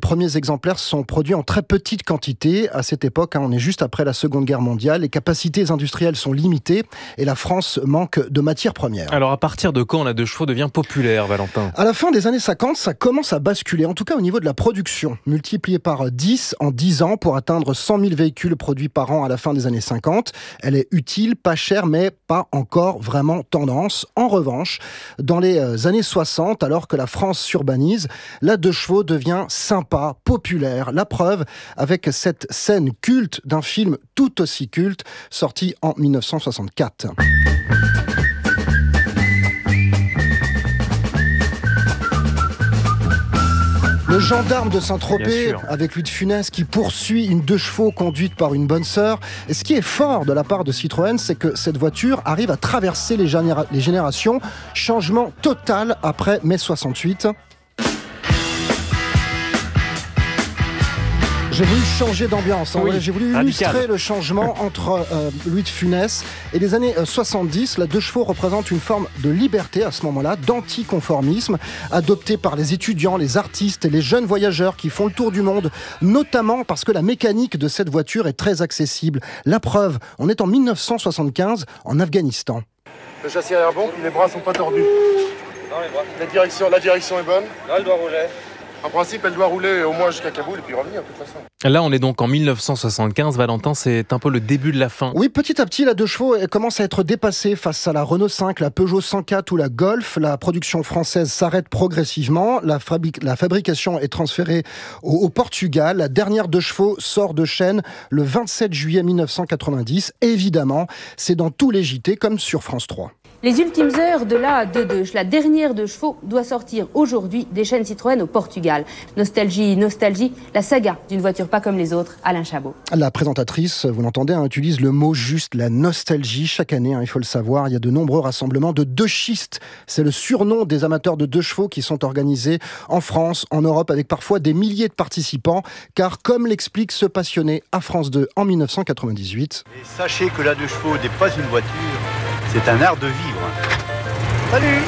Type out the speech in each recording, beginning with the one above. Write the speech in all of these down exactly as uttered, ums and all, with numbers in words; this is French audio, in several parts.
premiers exemplaires sont produits en très petite quantité. À cette époque, hein, on est juste après la Seconde Guerre mondiale. Les capacités industrielles sont limitées et la France manque de matières premières. Alors à partir de quand la deux chevaux devient populaire, Valentin ? À la fin des années cinquante, ça commence à basculer, en tout cas au niveau de la production, multipliée par dix en dix ans pour atteindre cent mille véhicules produits par an à la fin des années cinquante. Elle est utile, pas chère, mais pas encore vraiment tendance. En revanche, dans les années soixante, alors que la France s'urbanise, la deux chevaux devient sympa, populaire. La preuve avec cette scène culte d'un film tout aussi culte, sorti en dix-neuf cent soixante-quatre. Le gendarme de Saint-Tropez, avec Louis de Funès, qui poursuit une deux chevaux conduite par une bonne sœur. Et ce qui est fort de la part de Citroën, c'est que cette voiture arrive à traverser les, généra- les générations. Changement total après mai soixante-huit. J'ai voulu changer d'ambiance, hein. Oui, ouais, j'ai voulu illustrer radical. le changement entre euh, Louis de Funès et les années euh, soixante-dix. La deux chevaux représente une forme de liberté à ce moment-là, d'anticonformisme, adoptée par les étudiants, les artistes et les jeunes voyageurs qui font le tour du monde, notamment parce que la mécanique de cette voiture est très accessible. La preuve, on est en dix-neuf cent soixante-quinze en Afghanistan. Le châssis arrière bon, puis les bras sont pas tordus. Non, les bras. La direction, la direction est bonne. Là, elle doit rouler. En principe, elle doit rouler au moins jusqu'à Kaboul et puis revenir de toute façon. Là, on est donc en dix-neuf cent soixante-quinze. Valentin, c'est un peu le début de la fin. Oui, petit à petit, la deux chevaux commence à être dépassée face à la Renault cinq, la Peugeot cent quatre ou la Golf. La production française s'arrête progressivement. La, fabric- la fabrication est transférée au, au Portugal. La dernière deux chevaux sort de chaîne le vingt-sept juillet dix-neuf cent quatre-vingt-dix. Évidemment, c'est dans tous les J T comme sur France trois. Les ultimes heures de la deux deux, la dernière deux chevaux, doit sortir aujourd'hui des chaînes Citroën au Portugal. Nostalgie, nostalgie, la saga d'une voiture pas comme les autres, Alain Chabot. La présentatrice, vous l'entendez, hein, utilise le mot juste, la nostalgie. Chaque année, hein, il faut le savoir, il y a de nombreux rassemblements de deux schistes. C'est le surnom des amateurs de deux chevaux qui sont organisés en France, en Europe, avec parfois des milliers de participants. Car, comme l'explique ce passionné à France deux en dix-neuf cent quatre-vingt-dix-huit... Et sachez que la deux chevaux n'est pas une voiture, c'est un art de vivre. Salut!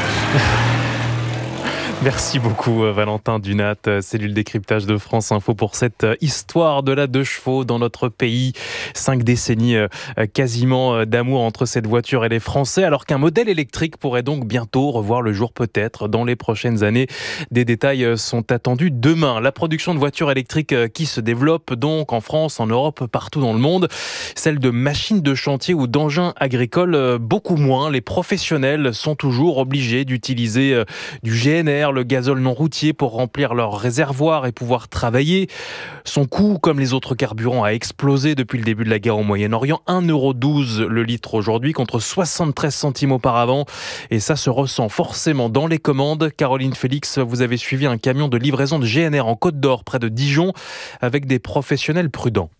Merci beaucoup Valentin Dunat, cellule décryptage de France Info pour cette histoire de la deux chevaux dans notre pays. Cinq décennies quasiment d'amour entre cette voiture et les Français, alors qu'un modèle électrique pourrait donc bientôt revoir le jour peut-être dans les prochaines années. Des détails sont attendus demain. La production de voitures électriques qui se développe donc en France, en Europe, partout dans le monde. Celle de machines de chantier ou d'engins agricoles, beaucoup moins. Les professionnels sont toujours obligés d'utiliser du G N R, le gazole non routier, pour remplir leurs réservoirs et pouvoir travailler. Son coût, comme les autres carburants, a explosé depuis le début de la guerre au Moyen-Orient. un euro douze le litre aujourd'hui contre soixante-treize centimes auparavant. Et ça se ressent forcément dans les commandes. Caroline Félix, vous avez suivi un camion de livraison de G N R en Côte d'Or, près de Dijon, avec des professionnels prudents.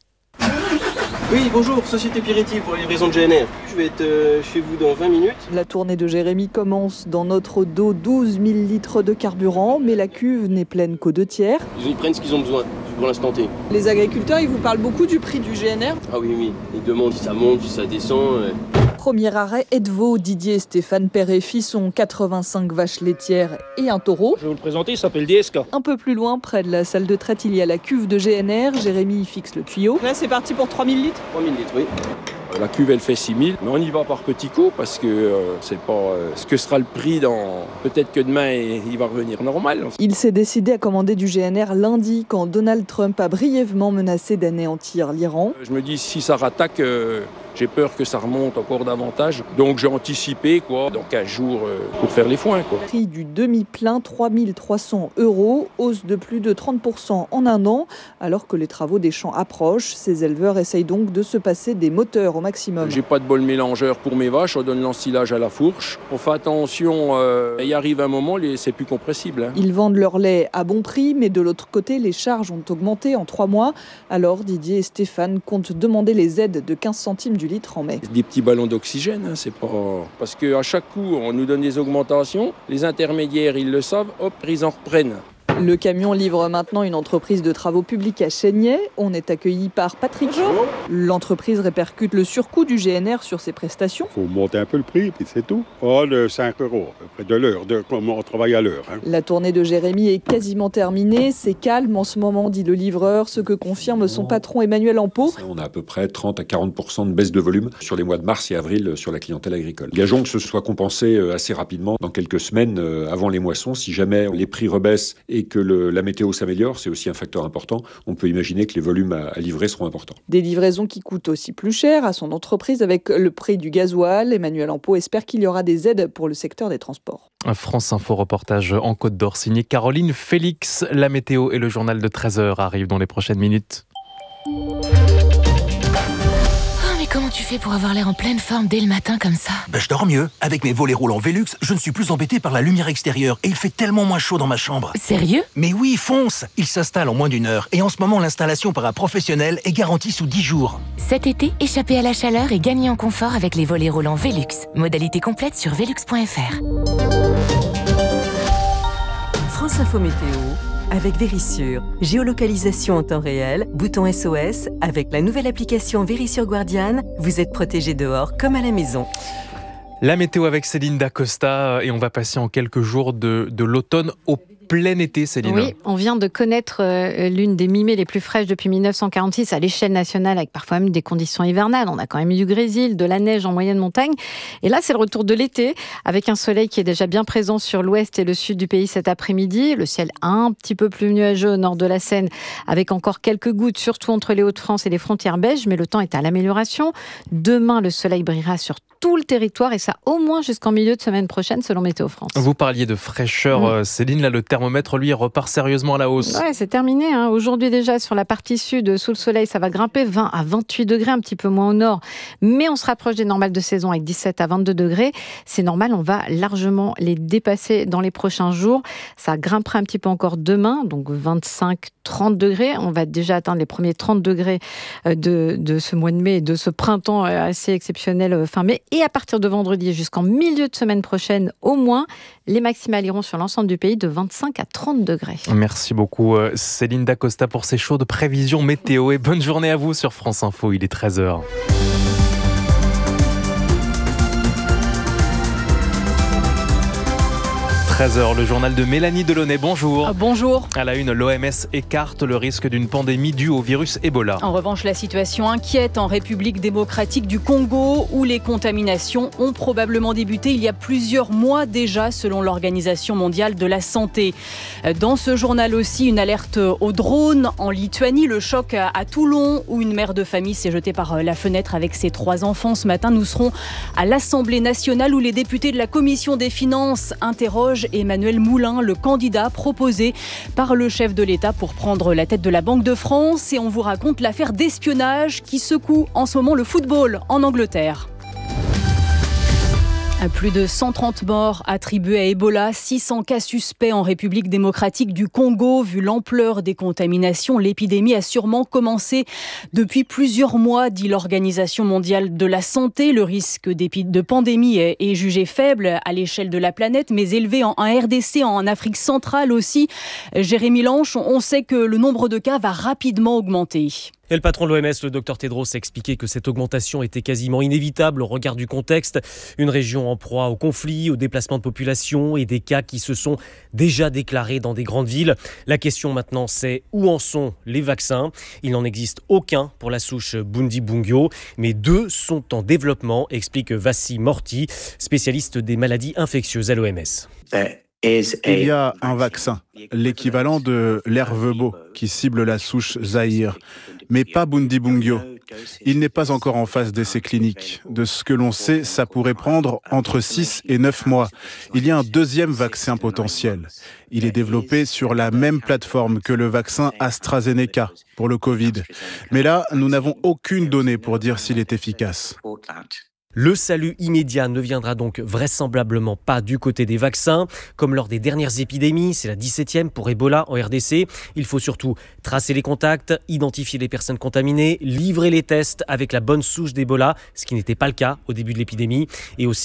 Oui, bonjour, Société Piriti pour la livraison de G N R. Je vais être euh, chez vous dans vingt minutes. La tournée de Jérémy commence. Dans notre dos, douze mille litres de carburant, mais la cuve n'est pleine qu'aux deux tiers. Ils prennent ce qu'ils ont besoin pour l'instant T. Les agriculteurs, ils vous parlent beaucoup du prix du G N R ? Ah oui, oui, ils demandent si ça monte, si ça descend. Euh... Premier arrêt, Edvaux, Didier et Stéphane, père et fils, ont quatre-vingt-cinq vaches laitières et un taureau. Je vais vous le présenter, il s'appelle D S K. Un peu plus loin, près de la salle de traite, il y a la cuve de G N R. Jérémy fixe le tuyau. Là, c'est parti pour trois mille litres. trois mille litres, oui. La cuve, elle fait six mille, mais on y va par petits coups parce que euh, c'est pas euh, ce que sera le prix dans... Peut-être que demain, il va revenir normal. Il s'est décidé à commander du G N R lundi quand Donald Trump a brièvement menacé d'anéantir l'Iran. Je me dis, si ça rattaque, euh, j'ai peur que ça remonte encore davantage. Donc j'ai anticipé, quoi, dans quinze jours euh, pour faire les foins, quoi. Prix du demi-plein, trois mille trois cents euros, hausse de plus de trente pour cent en un an. Alors que les travaux des champs approchent, ces éleveurs essayent donc de se passer des moteurs au maximum. J'ai pas de bol mélangeur pour mes vaches, on donne l'ensilage à la fourche. On fait attention, euh, il arrive un moment, les, c'est plus compressible. Hein. Ils vendent leur lait à bon prix, mais de l'autre côté, les charges ont augmenté en trois mois. Alors Didier et Stéphane comptent demander les aides de quinze centimes du litre en mai. Des petits ballons d'oxygène, hein, c'est pas... Parce qu'à chaque coup, on nous donne des augmentations, les intermédiaires, ils le savent, hop, ils en reprennent. Le camion livre maintenant une entreprise de travaux publics à Chénier. On est accueilli par Patrick. Bonjour. L'entreprise répercute le surcoût du G N R sur ses prestations. Il faut monter un peu le prix, puis c'est tout. Oh, de cinq euros, à peu près de l'heure, de comment on travaille à l'heure. Hein. La tournée de Jérémy est quasiment terminée. C'est calme en ce moment, dit le livreur, ce que confirme son patron Emmanuel Ampeau. On a à peu près trente à quarante pour cent de baisse de volume sur les mois de mars et avril sur la clientèle agricole. Gageons que ce soit compensé assez rapidement dans quelques semaines avant les moissons. Si jamais les prix rebaissent et que le, la météo s'améliore, c'est aussi un facteur important. On peut imaginer que les volumes à, à livrer seront importants. Des livraisons qui coûtent aussi plus cher à son entreprise avec le prix du gasoil. Emmanuel Ampeau espère qu'il y aura des aides pour le secteur des transports. France Info reportage en Côte d'Or signé Caroline Félix. La météo et le journal de treize heures arrivent dans les prochaines minutes. Comment tu fais pour avoir l'air en pleine forme dès le matin comme ça ? Ben, je dors mieux. Avec mes volets roulants Velux, je ne suis plus embêté par la lumière extérieure et il fait tellement moins chaud dans ma chambre. Sérieux ? Mais oui, fonce ! Il s'installe en moins d'une heure et en ce moment, l'installation par un professionnel est garantie sous dix jours. Cet été, échappez à la chaleur et gagnez en confort avec les volets roulants Velux. Modalité complète sur velux point f r. France Info Météo avec Vérissure. Géolocalisation en temps réel, bouton S O S. Avec la nouvelle application Vérissure Guardian, vous êtes protégé dehors comme à la maison. La météo avec Céline Dacosta et on va passer en quelques jours de, de l'automne au plein été, Céline. Oui, on vient de connaître euh, l'une des mi-mai les plus fraîches depuis dix-neuf cent quarante-six à l'échelle nationale, avec parfois même des conditions hivernales. On a quand même eu du grésil, de la neige en moyenne montagne. Et là, c'est le retour de l'été, avec un soleil qui est déjà bien présent sur l'ouest et le sud du pays cet après-midi. Le ciel un petit peu plus nuageux au nord de la Seine, avec encore quelques gouttes, surtout entre les Hauts-de-France et les frontières belges. Mais le temps est à l'amélioration. Demain, le soleil brillera sur tout le territoire et ça au moins jusqu'en milieu de semaine prochaine selon Météo France. Vous parliez de fraîcheur, mmh. Céline, là le thermomètre lui repart sérieusement à la hausse. Ouais, c'est terminé. Hein. Aujourd'hui déjà sur la partie sud, sous le soleil, ça va grimper vingt à vingt-huit degrés, un petit peu moins au nord, mais on se rapproche des normales de saison avec dix-sept à vingt-deux degrés. C'est normal, on va largement les dépasser dans les prochains jours. Ça grimpera un petit peu encore demain, donc vingt-cinq, trente degrés. On va déjà atteindre les premiers trente degrés de, de ce mois de mai, de ce printemps assez exceptionnel fin mai. Et à partir de vendredi jusqu'en milieu de semaine prochaine, au moins, les maximales iront sur l'ensemble du pays de vingt-cinq à trente degrés. Merci beaucoup Céline Dacosta pour ces chaudes prévisions météo et bonne journée à vous sur France Info, il est treize heures. treize heures, le journal de Mélanie Delaunay. Bonjour. Ah, bonjour. À la une, l'O M S écarte le risque d'une pandémie due au virus Ebola. En revanche, la situation inquiète en République démocratique du Congo, où les contaminations ont probablement débuté il y a plusieurs mois déjà, selon l'Organisation mondiale de la santé. Dans ce journal aussi, une alerte aux drones en Lituanie, le choc à Toulon, où une mère de famille s'est jetée par la fenêtre avec ses trois enfants. Ce matin, nous serons à l'Assemblée nationale, où les députés de la Commission des finances interrogent Emmanuel Moulin, le candidat proposé par le chef de l'État pour prendre la tête de la Banque de France. Et on vous raconte l'affaire d'espionnage qui secoue en ce moment le football en Angleterre. Plus de cent trente morts attribués à Ebola, six cents cas suspects en République démocratique du Congo. Vu l'ampleur des contaminations, l'épidémie a sûrement commencé depuis plusieurs mois, dit l'Organisation mondiale de la santé. Le risque de pandémie est jugé faible à l'échelle de la planète, mais élevé en R D C, en Afrique centrale aussi. Jérémy Lanche, on sait que le nombre de cas va rapidement augmenter. Et le patron de l'O M S, le docteur Tedros, a expliqué que cette augmentation était quasiment inévitable au regard du contexte. Une région en proie au conflit, au déplacement de population et des cas qui se sont déjà déclarés dans des grandes villes. La question maintenant, c'est où en sont les vaccins ? Il n'en existe aucun pour la souche Bundibugyo, mais deux sont en développement, explique Vassi Morti, spécialiste des maladies infectieuses à l'O M S. Il y a un vaccin, l'équivalent de l'Ervebo, qui cible la souche Zaïre, mais pas Bundibugyo. Il n'est pas encore en phase d'essai clinique. De ce que l'on sait, ça pourrait prendre entre six et neuf mois. Il y a un deuxième vaccin potentiel. Il est développé sur la même plateforme que le vaccin AstraZeneca pour le Covid. Mais là, nous n'avons aucune donnée pour dire s'il est efficace. Le salut immédiat ne viendra donc vraisemblablement pas du côté des vaccins. Comme lors des dernières épidémies, c'est la dix-septième pour Ebola en R D C. Il faut surtout tracer les contacts, identifier les personnes contaminées, livrer les tests avec la bonne souche d'Ebola, ce qui n'était pas le cas au début de l'épidémie, et aussi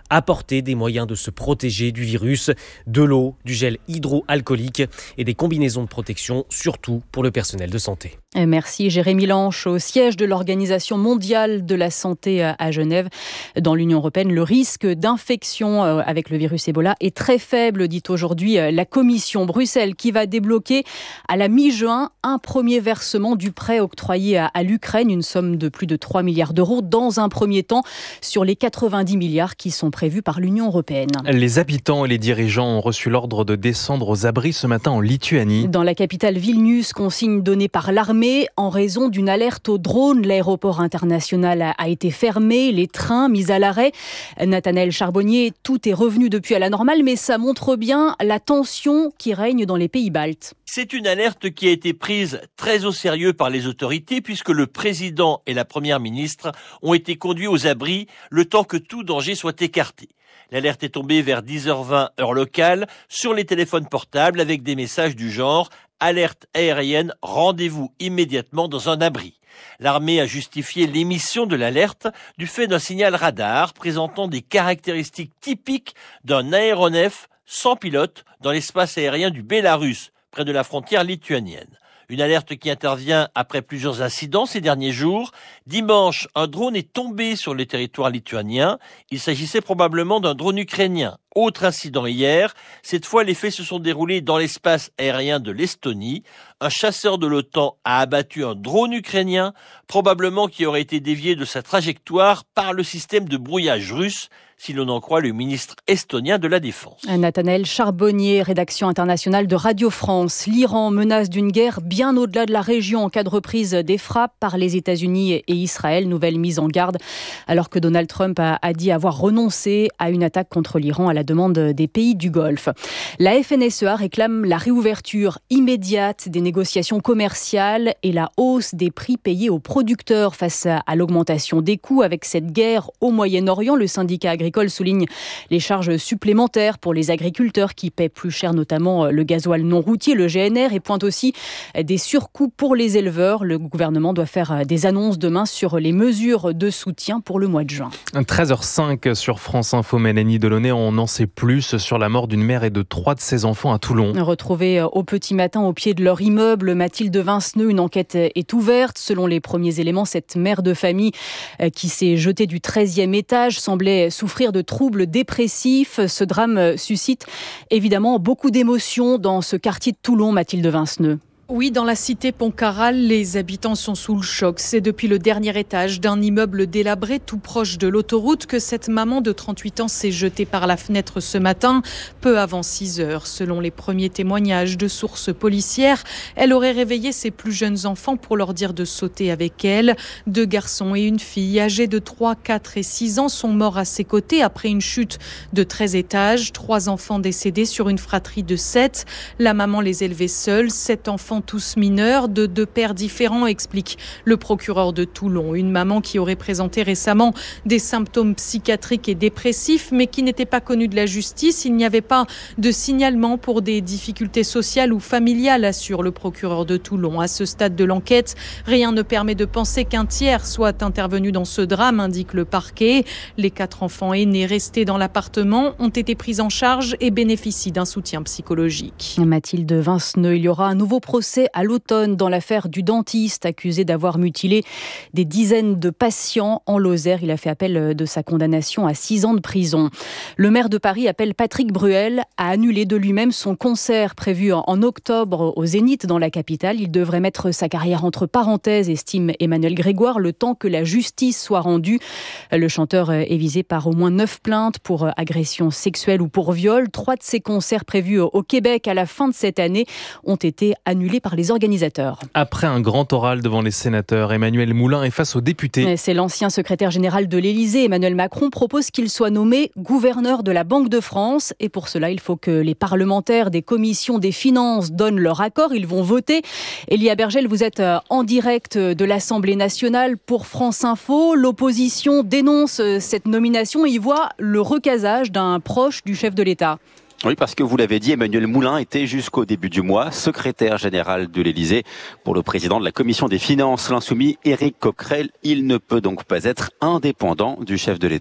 apporter des moyens de se protéger du virus, de l'eau, du gel hydroalcoolique et des combinaisons de protection, surtout pour le personnel de santé. Merci Jérémy Lanche. Au siège de l'Organisation mondiale de la santé à Genève, dans l'Union européenne, le risque d'infection avec le virus Ebola est très faible, dit aujourd'hui la Commission. Bruxelles qui va débloquer à la mi-juin un premier versement du prêt octroyé à, à l'Ukraine, une somme de plus de trois milliards d'euros dans un premier temps sur les quatre-vingt-dix milliards qui sont prévus par l'Union européenne. Les habitants et les dirigeants ont reçu l'ordre de descendre aux abris ce matin en Lituanie. Dans la capitale Vilnius, consigne donnée par l'armée en raison d'une alerte aux drones. L'aéroport international a, a été fermé, les trains mis à l'arrêt. Nathanaël Charbonnier, tout est revenu depuis à la normale, mais ça montre bien la tension qui règne dans les pays baltes. C'est une alerte qui a été prise très au sérieux par les autorités puisque le président et la première ministre ont été conduits aux abris le temps que tout danger soit écarté. L'alerte est tombée vers dix heures vingt heure locale sur les téléphones portables avec des messages du genre « Alerte aérienne, rendez-vous immédiatement dans un abri ». L'armée a justifié l'émission de l'alerte du fait d'un signal radar présentant des caractéristiques typiques d'un aéronef sans pilote dans l'espace aérien du Bélarus, près de la frontière lituanienne. Une alerte qui intervient après plusieurs incidents ces derniers jours. Dimanche, un drone est tombé sur le territoire lituanien. Il s'agissait probablement d'un drone ukrainien. Autre incident hier, cette fois les faits se sont déroulés dans l'espace aérien de l'Estonie. Un chasseur de l'OTAN a abattu un drone ukrainien, probablement qui aurait été dévié de sa trajectoire par le système de brouillage russe, si l'on en croit le ministre estonien de la Défense. Nathanaël Charbonnier, rédaction internationale de Radio France. L'Iran menace d'une guerre bien au-delà de la région en cas de reprise des frappes par les États-Unis et Israël. Nouvelle mise en garde alors que Donald Trump a, a dit avoir renoncé à une attaque contre l'Iran à la demande des pays du Golfe. La F N S E A réclame la réouverture immédiate des négociations commerciales et la hausse des prix payés aux producteurs face à, à l'augmentation des coûts. Avec cette guerre au Moyen-Orient, le syndicat agricole souligne les charges supplémentaires pour les agriculteurs qui paient plus cher, notamment le gasoil non routier, le G N R, et pointe aussi des surcoûts pour les éleveurs. Le gouvernement doit faire des annonces demain sur les mesures de soutien pour le mois de juin. treize heures cinq sur France Info. Mélanie Delaunay, on en sait plus sur la mort d'une mère et de trois de ses enfants à Toulon. Retrouvés au petit matin au pied de leur immeuble, Mathilde Vinceneux, une enquête est ouverte. Selon les premiers éléments, cette mère de famille qui s'est jetée du treizième étage semblait souffrir de troubles dépressifs. Ce drame suscite évidemment beaucoup d'émotions dans ce quartier de Toulon, Mathilde Vinceneux. Oui, dans la cité Pontcarral, les habitants sont sous le choc. C'est depuis le dernier étage d'un immeuble délabré tout proche de l'autoroute que cette maman de trente-huit ans s'est jetée par la fenêtre ce matin, peu avant six heures. Selon les premiers témoignages de sources policières, elle aurait réveillé ses plus jeunes enfants pour leur dire de sauter avec elle. Deux garçons et une fille âgés de trois, quatre et six ans sont morts à ses côtés après une chute de treize étages. Trois enfants décédés sur une fratrie de sept. La maman les élevait seule. Sept enfants tous mineurs de deux pères différents, explique le procureur de Toulon. Une maman qui aurait présenté récemment des symptômes psychiatriques et dépressifs, mais qui n'était pas connue de la justice. Il n'y avait pas de signalement pour des difficultés sociales ou familiales, assure le procureur de Toulon. À ce stade de l'enquête, rien ne permet de penser qu'un tiers soit intervenu dans ce drame, indique le parquet. Les quatre enfants aînés restés dans l'appartement ont été pris en charge et bénéficient d'un soutien psychologique. Mathilde Vinceneux, il y aura un nouveau procès à l'automne dans l'affaire du dentiste accusé d'avoir mutilé des dizaines de patients en Lozère. Il a fait appel de sa condamnation à six ans de prison. Le maire de Paris appelle Patrick Bruel à annuler de lui-même son concert prévu en octobre au Zénith dans la capitale. Il devrait mettre sa carrière entre parenthèses, estime Emmanuel Grégoire, le temps que la justice soit rendue. Le chanteur est visé par au moins neuf plaintes pour agression sexuelle ou pour viol. Trois de ses concerts prévus au Québec à la fin de cette année ont été annulés par les organisateurs. Après un grand oral devant les sénateurs, Emmanuel Moulin est face aux députés. C'est l'ancien secrétaire général de l'Élysée, Emmanuel Macron, propose qu'il soit nommé gouverneur de la Banque de France. Et pour cela, il faut que les parlementaires des commissions des finances donnent leur accord. Ils vont voter. Elia Bergel, vous êtes en direct de l'Assemblée nationale pour France Info. L'opposition dénonce cette nomination et y voit le recasage d'un proche du chef de l'État. Oui, parce que vous l'avez dit, Emmanuel Moulin était jusqu'au début du mois secrétaire général de l'Élysée. Pour le président de la commission des finances, l'insoumis Éric Coquerel, il ne peut donc pas être indépendant du chef de l'État.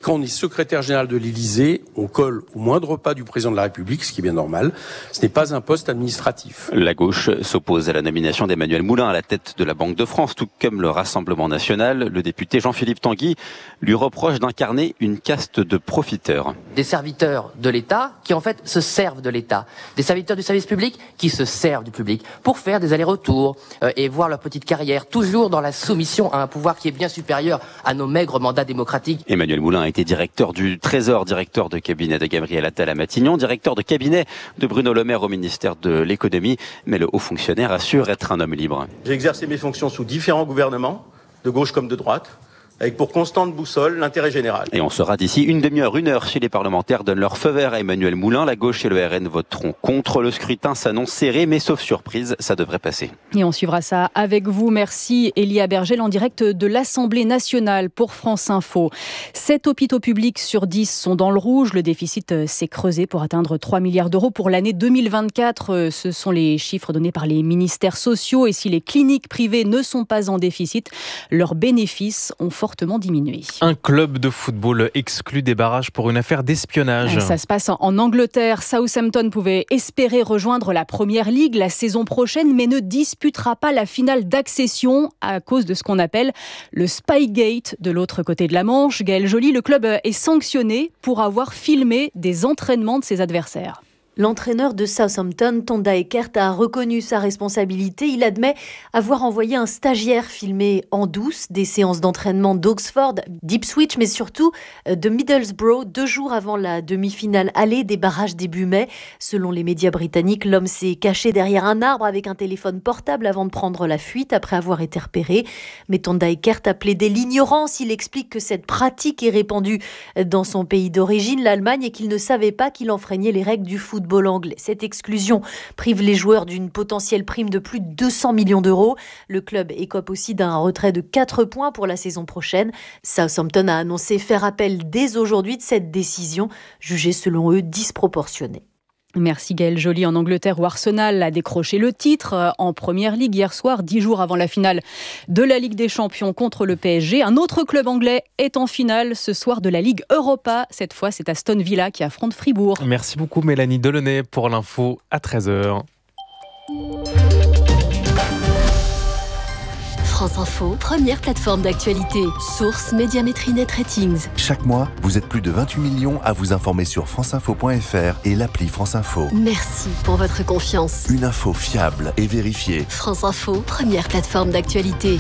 Quand on est secrétaire général de l'Élysée, on colle au moindre pas du président de la République, ce qui est bien normal. Ce n'est pas un poste administratif. La gauche s'oppose à la nomination d'Emmanuel Moulin à la tête de la Banque de France, tout comme le Rassemblement national. Le député Jean-Philippe Tanguy lui reproche d'incarner une caste de profiteurs. Des serviteurs de l'État qui en fait se servent de l'État. Des serviteurs du service public qui se servent du public pour faire des allers-retours euh, et voir leur petite carrière, toujours dans la soumission à un pouvoir qui est bien supérieur à nos maigres mandats démocratiques. Emmanuel Moulin a été directeur du Trésor, directeur de cabinet de Gabriel Attal à Matignon, directeur de cabinet de Bruno Le Maire au ministère de l'économie. Mais le haut fonctionnaire assure être un homme libre. J'ai exercé mes fonctions sous différents gouvernements, de gauche comme de droite, avec pour constante boussole l'intérêt général. Et on sera d'ici une demi-heure, une heure, si les parlementaires donnent leur feu vert à Emmanuel Moulin. La gauche et le R N voteront contre. Le scrutin s'annonce serré, mais sauf surprise, ça devrait passer. Et on suivra ça avec vous. Merci Elia Bergel en direct de l'Assemblée nationale pour France Info. sept hôpitaux publics sur dix sont dans le rouge. Le déficit s'est creusé pour atteindre trois milliards d'euros pour l'année deux mille vingt-quatre. Ce sont les chiffres donnés par les ministères sociaux. Et si les cliniques privées ne sont pas en déficit, leurs bénéfices ont fortement diminué. Un club de football exclu des barrages pour une affaire d'espionnage. Ça se passe en Angleterre. Southampton pouvait espérer rejoindre la Première Ligue la saison prochaine, mais ne disputera pas la finale d'accession à cause de ce qu'on appelle le Spygate de l'autre côté de la Manche. Gaël Joly, le club est sanctionné pour avoir filmé des entraînements de ses adversaires. L'entraîneur de Southampton, Tonda Eckert, a reconnu sa responsabilité. Il admet avoir envoyé un stagiaire filmer en douce des séances d'entraînement d'Oxford, d'Ipswich, mais surtout de Middlesbrough, deux jours avant la demi-finale aller des barrages début mai. Selon les médias britanniques, l'homme s'est caché derrière un arbre avec un téléphone portable avant de prendre la fuite après avoir été repéré. Mais Tonda Eckert a plaidé l'ignorance. Il explique que cette pratique est répandue dans son pays d'origine, l'Allemagne, et qu'il ne savait pas qu'il enfreignait les règles du football anglais. Cette exclusion prive les joueurs d'une potentielle prime de plus de deux cents millions d'euros. Le club écope aussi d'un retrait de quatre points pour la saison prochaine. Southampton a annoncé faire appel dès aujourd'hui de cette décision, jugée selon eux disproportionnée. Merci Gaël Joly. En Angleterre, où Arsenal a décroché le titre en Première Ligue hier soir, dix jours avant la finale de la Ligue des Champions contre le P S G. Un autre club anglais est en finale ce soir de la Ligue Europa. Cette fois, c'est Aston Villa qui affronte Fribourg. Merci beaucoup Mélanie Delaunay pour l'info à treize heures. France Info, première plateforme d'actualité. Source Médiamétrie Net Ratings. Chaque mois, vous êtes plus de vingt-huit millions à vous informer sur franceinfo point f r et l'appli France Info. Merci pour votre confiance. Une info fiable et vérifiée. France Info, première plateforme d'actualité.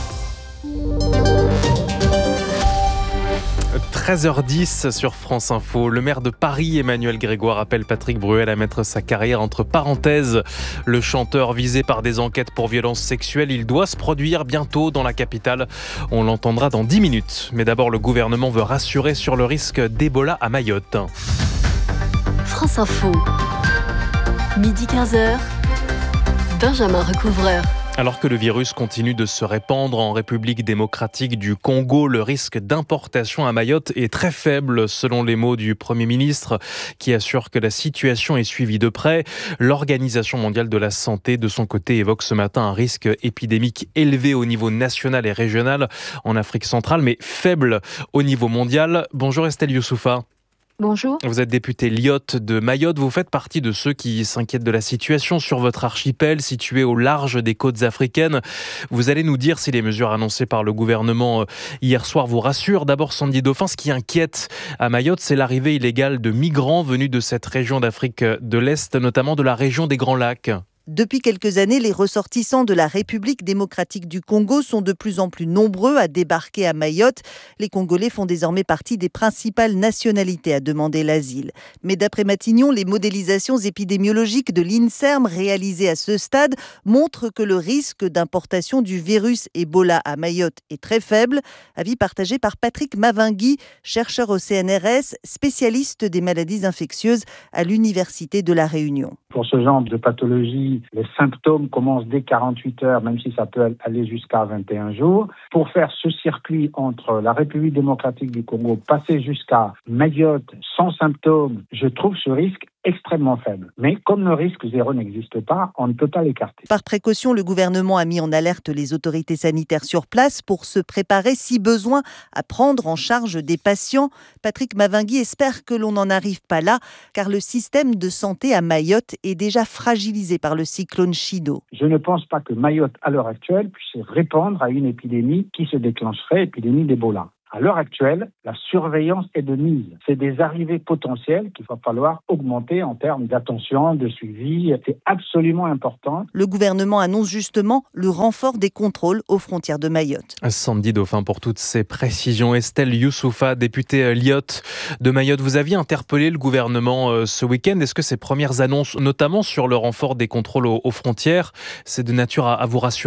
treize heures dix sur France Info. Le maire de Paris, Emmanuel Grégoire, appelle Patrick Bruel à mettre sa carrière entre parenthèses. Le chanteur visé par des enquêtes pour violences sexuelles, il doit se produire bientôt dans la capitale. On l'entendra dans dix minutes. Mais d'abord, le gouvernement veut rassurer sur le risque d'Ebola à Mayotte. France Info. Midi quinze heures. Benjamin Recouvreur. Alors que le virus continue de se répandre en République démocratique du Congo, le risque d'importation à Mayotte est très faible, selon les mots du Premier ministre, qui assure que la situation est suivie de près. L'Organisation mondiale de la santé, de son côté, évoque ce matin un risque épidémique élevé au niveau national et régional en Afrique centrale, mais faible au niveau mondial. Bonjour Estelle Youssoufa. Bonjour. Vous êtes député Lyotte de Mayotte. Vous faites partie de ceux qui s'inquiètent de la situation sur votre archipel situé au large des côtes africaines. Vous allez nous dire si les mesures annoncées par le gouvernement hier soir vous rassurent. D'abord, Sandy Dauphin, ce qui inquiète à Mayotte, c'est l'arrivée illégale de migrants venus de cette région d'Afrique de l'Est, notamment de la région des Grands Lacs. Depuis quelques années, les ressortissants de la République démocratique du Congo sont de plus en plus nombreux à débarquer à Mayotte. Les Congolais font désormais partie des principales nationalités à demander l'asile. Mais d'après Matignon, les modélisations épidémiologiques de l'INSERM réalisées à ce stade montrent que le risque d'importation du virus Ebola à Mayotte est très faible. Avis partagé par Patrick Mavingui, chercheur au C N R S, spécialiste des maladies infectieuses à l'Université de La Réunion. Pour ce genre de pathologie, les symptômes commencent dès quarante-huit heures, même si ça peut aller jusqu'à vingt et un jours. Pour faire ce circuit entre la République démocratique du Congo, passer jusqu'à Mayotte sans symptômes, je trouve ce risque extrêmement faible. Mais comme le risque zéro n'existe pas, on ne peut pas l'écarter. Par précaution, le gouvernement a mis en alerte les autorités sanitaires sur place pour se préparer, si besoin, à prendre en charge des patients. Patrick Mavingui espère que l'on n'en arrive pas là, car le système de santé à Mayotte est déjà fragilisé par le cyclone Chido. Je ne pense pas que Mayotte, à l'heure actuelle, puisse répondre à une épidémie qui se déclencherait, épidémie d'Ebola. À l'heure actuelle, la surveillance est de mise. C'est des arrivées potentielles qu'il va falloir augmenter en termes d'attention, de suivi. C'est absolument important. Le gouvernement annonce justement le renfort des contrôles aux frontières de Mayotte. Sandy Dauphin pour toutes ces précisions. Estelle Youssoufa, députée L I O T de Mayotte, vous aviez interpellé le gouvernement ce week-end. Est-ce que ces premières annonces, notamment sur le renfort des contrôles aux frontières, c'est de nature à vous rassurer ?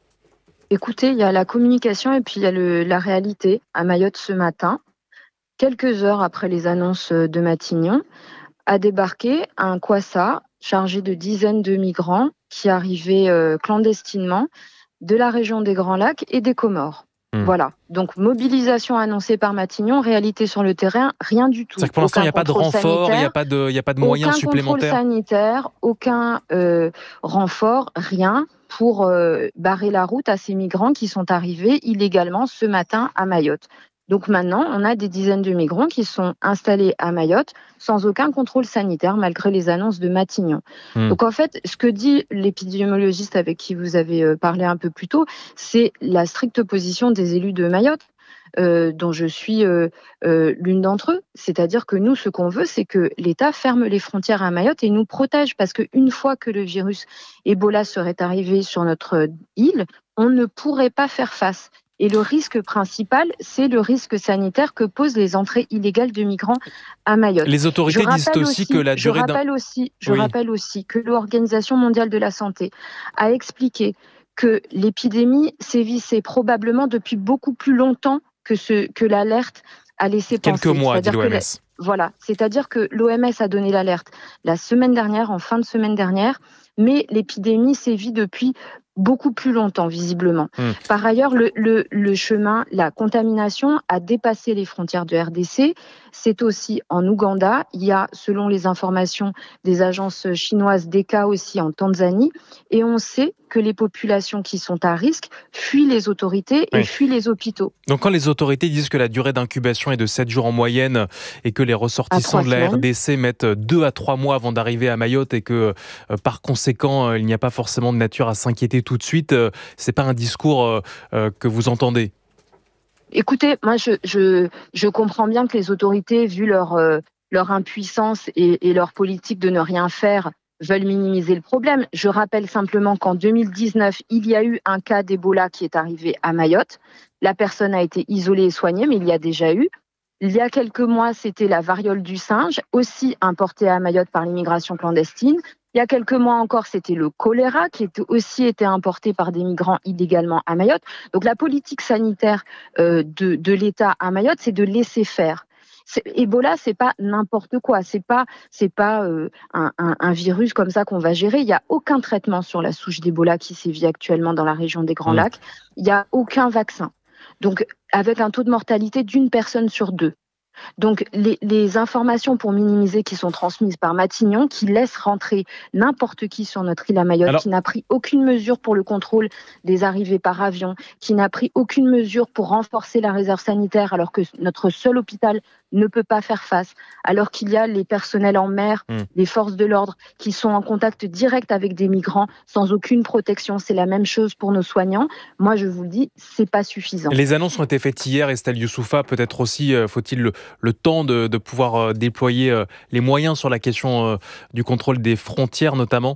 Écoutez, il y a la communication et puis il y a le, la réalité. À Mayotte ce matin, quelques heures après les annonces de Matignon, a débarqué un kwassa chargé de dizaines de migrants qui arrivaient euh, clandestinement de la région des Grands Lacs et des Comores. Mmh. Voilà. Donc, mobilisation annoncée par Matignon, réalité sur le terrain, rien du tout. C'est-à-dire que pour l'instant, il n'y a pas de renfort, il n'y a pas de, il n'y a pas de moyens supplémentaires. Aucun contrôle sanitaire, aucun euh, renfort, rien pour euh, barrer la route à ces migrants qui sont arrivés illégalement ce matin à Mayotte. Donc maintenant, on a des dizaines de migrants qui sont installés à Mayotte sans aucun contrôle sanitaire, malgré les annonces de Matignon. Mmh. Donc en fait, ce que dit l'épidémiologiste avec qui vous avez parlé un peu plus tôt, c'est la stricte position des élus de Mayotte, euh, dont je suis euh, euh, l'une d'entre eux. C'est-à-dire que nous, ce qu'on veut, c'est que l'État ferme les frontières à Mayotte et nous protège, parce qu'une fois que le virus Ebola serait arrivé sur notre île, on ne pourrait pas faire face. Et le risque principal, c'est le risque sanitaire que posent les entrées illégales de migrants à Mayotte. Les autorités disent aussi, aussi que la durée je rappelle d'un... aussi, Je oui. rappelle aussi que l'Organisation mondiale de la santé a expliqué que l'épidémie sévissait probablement depuis beaucoup plus longtemps que, ce, que l'alerte a laissé penser. Quelques mois, dit l'O M S. La... Voilà, c'est-à-dire que l'O M S a donné l'alerte la semaine dernière, en fin de semaine dernière, mais l'épidémie sévit depuis beaucoup plus longtemps, visiblement. Mmh. Par ailleurs, le, le, le chemin, la contamination a dépassé les frontières de R D C. C'est aussi en Ouganda. Il y a, selon les informations des agences chinoises, des cas aussi en Tanzanie. Et on sait que les populations qui sont à risque fuient les autorités et oui. fuient les hôpitaux. Donc quand les autorités disent que la durée d'incubation est de sept jours en moyenne et que les ressortissants de la R D C mettent deux à trois mois avant d'arriver à Mayotte et que euh, par conséquent euh, il n'y a pas forcément de nature à s'inquiéter tout de suite, euh, c'est pas un discours euh, euh, que vous entendez? Écoutez, moi je, je, je comprends bien que les autorités, vu leur, euh, leur impuissance et, et leur politique de ne rien faire, veulent minimiser le problème. Je rappelle simplement qu'en deux mille dix-neuf, il y a eu un cas d'Ebola qui est arrivé à Mayotte. La personne a été isolée et soignée, mais il y a déjà eu. Il y a quelques mois, c'était la variole du singe, aussi importée à Mayotte par l'immigration clandestine. Il y a quelques mois encore, c'était le choléra qui était aussi été importé par des migrants illégalement à Mayotte. Donc la politique sanitaire euh, de, de l'État à Mayotte, c'est de laisser faire. C'est, Ebola, c'est pas n'importe quoi, c'est pas c'est pas euh, un, un, un virus comme ça qu'on va gérer. Il y a aucun traitement sur la souche d'Ebola qui sévit actuellement dans la région des Grands mmh. Lacs. Il y a aucun vaccin. Donc avec un taux de mortalité d'une personne sur deux. Donc les, les informations pour minimiser qui sont transmises par Matignon, qui laisse rentrer n'importe qui sur notre île à Mayotte, Alors... qui n'a pris aucune mesure pour le contrôle des arrivées par avion, qui n'a pris aucune mesure pour renforcer la réserve sanitaire alors que notre seul hôpital ne peut pas faire face, alors qu'il y a les personnels en mer, mmh. les forces de l'ordre qui sont en contact direct avec des migrants sans aucune protection. C'est la même chose pour nos soignants. Moi, je vous le dis, c'est pas suffisant. Les annonces ont été faites hier, Estelle Youssoufa. Peut-être aussi euh, faut-il le, le temps de, de pouvoir euh, déployer euh, les moyens sur la question euh, du contrôle des frontières, notamment.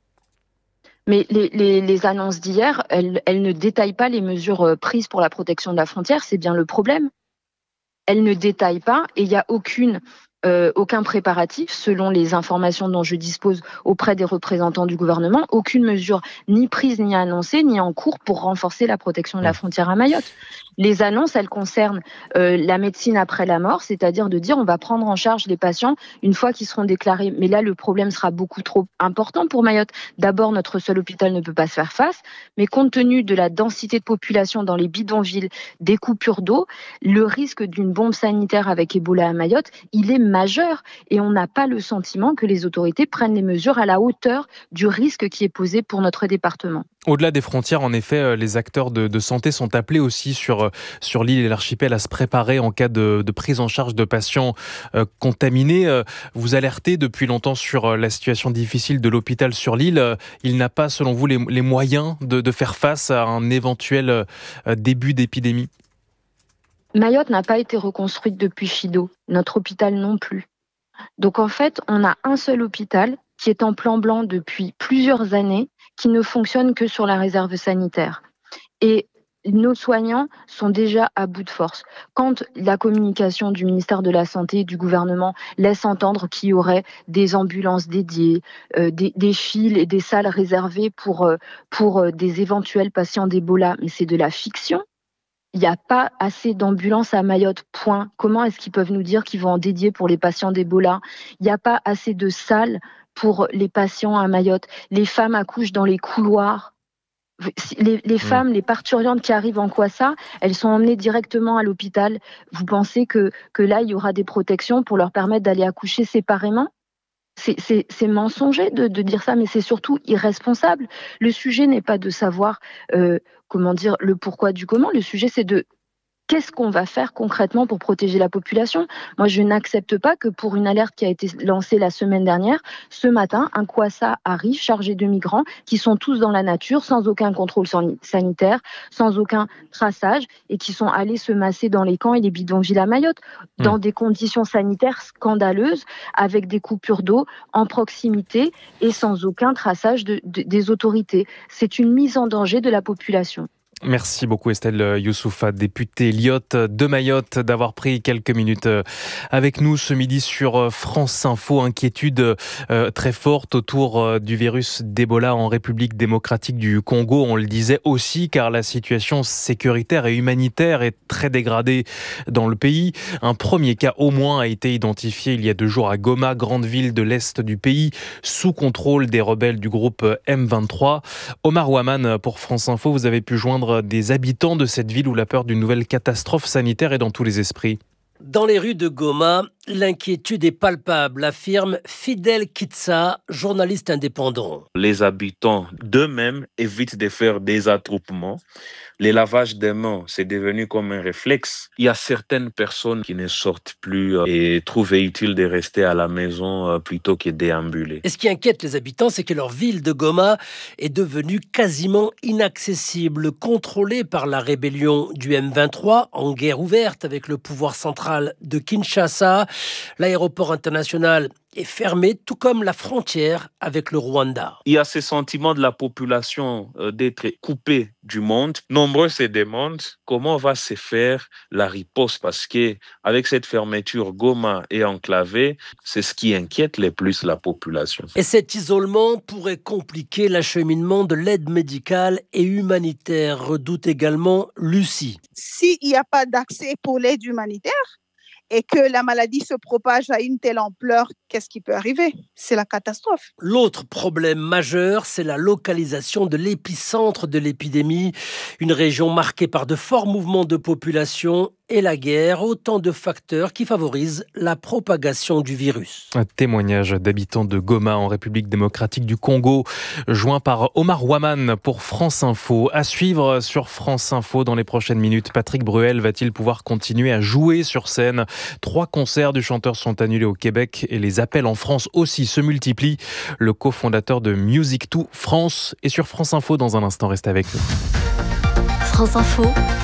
Mais les, les, les annonces d'hier, elles, elles ne détaillent pas les mesures prises pour la protection de la frontière. C'est bien le problème. Elle ne détaille pas et il n'y a aucune, euh, aucun préparatif, selon les informations dont je dispose auprès des représentants du gouvernement, aucune mesure ni prise ni annoncée ni en cours pour renforcer la protection de la frontière à Mayotte. Les annonces, elles concernent euh, la médecine après la mort, c'est-à-dire de dire on va prendre en charge les patients une fois qu'ils seront déclarés. Mais là, le problème sera beaucoup trop important pour Mayotte. D'abord, notre seul hôpital ne peut pas se faire face, mais compte tenu de la densité de population dans les bidonvilles, des coupures d'eau, le risque d'une bombe sanitaire avec Ebola à Mayotte, il est majeur et on n'a pas le sentiment que les autorités prennent les mesures à la hauteur du risque qui est posé pour notre département. Au-delà des frontières, en effet, les acteurs de, de santé sont appelés aussi sur, sur l'île et l'archipel à se préparer en cas de, de prise en charge de patients euh, contaminés. Vous alertez depuis longtemps sur la situation difficile de l'hôpital sur l'île. Il n'a pas, selon vous, les, les moyens de, de faire face à un éventuel euh, début d'épidémie ? Mayotte n'a pas été reconstruite depuis Chido, notre hôpital non plus. Donc en fait, on a un seul hôpital qui est en plan blanc depuis plusieurs années, qui ne fonctionne que sur la réserve sanitaire. Et nos soignants sont déjà à bout de force. Quand la communication du ministère de la Santé et du gouvernement laisse entendre qu'il y aurait des ambulances dédiées, euh, des, des files et des salles réservées pour, euh, pour euh, des éventuels patients d'Ebola, mais c'est de la fiction. Il n'y a pas assez d'ambulances à Mayotte, point. Comment est-ce qu'ils peuvent nous dire qu'ils vont en dédier pour les patients d'Ebola ? Il n'y a pas assez de salles pour les patients à Mayotte. Les femmes accouchent dans les couloirs. Les, les femmes, les parturientes qui arrivent en Kwassa, elles sont emmenées directement à l'hôpital. Vous pensez que, que là, il y aura des protections pour leur permettre d'aller accoucher séparément ? C'est, c'est, c'est mensonger de, de dire ça, mais c'est surtout irresponsable. Le sujet n'est pas de savoir, euh, comment dire, le pourquoi du comment. Le sujet, c'est de qu'est-ce qu'on va faire concrètement pour protéger la population ? Moi, je n'accepte pas que pour une alerte qui a été lancée la semaine dernière, ce matin, un Kwassa arrive chargé de migrants qui sont tous dans la nature, sans aucun contrôle sanitaire, sans aucun traçage, et qui sont allés se masser dans les camps et les bidonvilles à Mayotte, dans mmh. des conditions sanitaires scandaleuses, avec des coupures d'eau en proximité et sans aucun traçage de, de, des autorités. C'est une mise en danger de la population. Merci beaucoup Estelle Youssoufa, députée Lyotte de Mayotte, d'avoir pris quelques minutes avec nous ce midi sur France Info. Inquiétude très forte autour du virus d'Ebola en République démocratique du Congo. On le disait aussi car la situation sécuritaire et humanitaire est très dégradée dans le pays. Un premier cas au moins a été identifié il y a deux jours à Goma, grande ville de l'est du pays, sous contrôle des rebelles du groupe M vingt-trois. Omar Ouaman pour France Info, vous avez pu joindre des habitants de cette ville où la peur d'une nouvelle catastrophe sanitaire est dans tous les esprits. Dans les rues de Goma, l'inquiétude est palpable, affirme Fidel Kitsa, journaliste indépendant. Les habitants d'eux-mêmes évitent de faire des attroupements. Les lavages des mains, c'est devenu comme un réflexe. Il y a certaines personnes qui ne sortent plus et trouvent utile de rester à la maison plutôt que de déambuler. Et ce qui inquiète les habitants, c'est que leur ville de Goma est devenue quasiment inaccessible, contrôlée par la rébellion du M vingt-trois, en guerre ouverte avec le pouvoir central de Kinshasa. L'aéroport international est fermé, tout comme la frontière avec le Rwanda. Il y a ce sentiment de la population euh, d'être coupée du monde. Nombreux se demandent comment va se faire la riposte parce que avec cette fermeture, Goma est enclavée. C'est ce qui inquiète le plus la population. Et cet isolement pourrait compliquer l'acheminement de l'aide médicale et humanitaire, redoute également Lucie. S'il n'y a pas d'accès pour l'aide humanitaire, et que la maladie se propage à une telle ampleur, qu'est-ce qui peut arriver ? C'est la catastrophe. L'autre problème majeur, c'est la localisation de l'épicentre de l'épidémie, une région marquée par de forts mouvements de population et la guerre, autant de facteurs qui favorisent la propagation du virus. Un témoignage d'habitants de Goma en République démocratique du Congo, joint par Omar Ouaman pour France Info. À suivre sur France Info dans les prochaines minutes, Patrick Bruel va-t-il pouvoir continuer à jouer sur scène ? Trois concerts du chanteur sont annulés au Québec et les appels en France aussi se multiplient. Le cofondateur de Music deux France est sur France Info dans un instant, restez avec nous. France Info,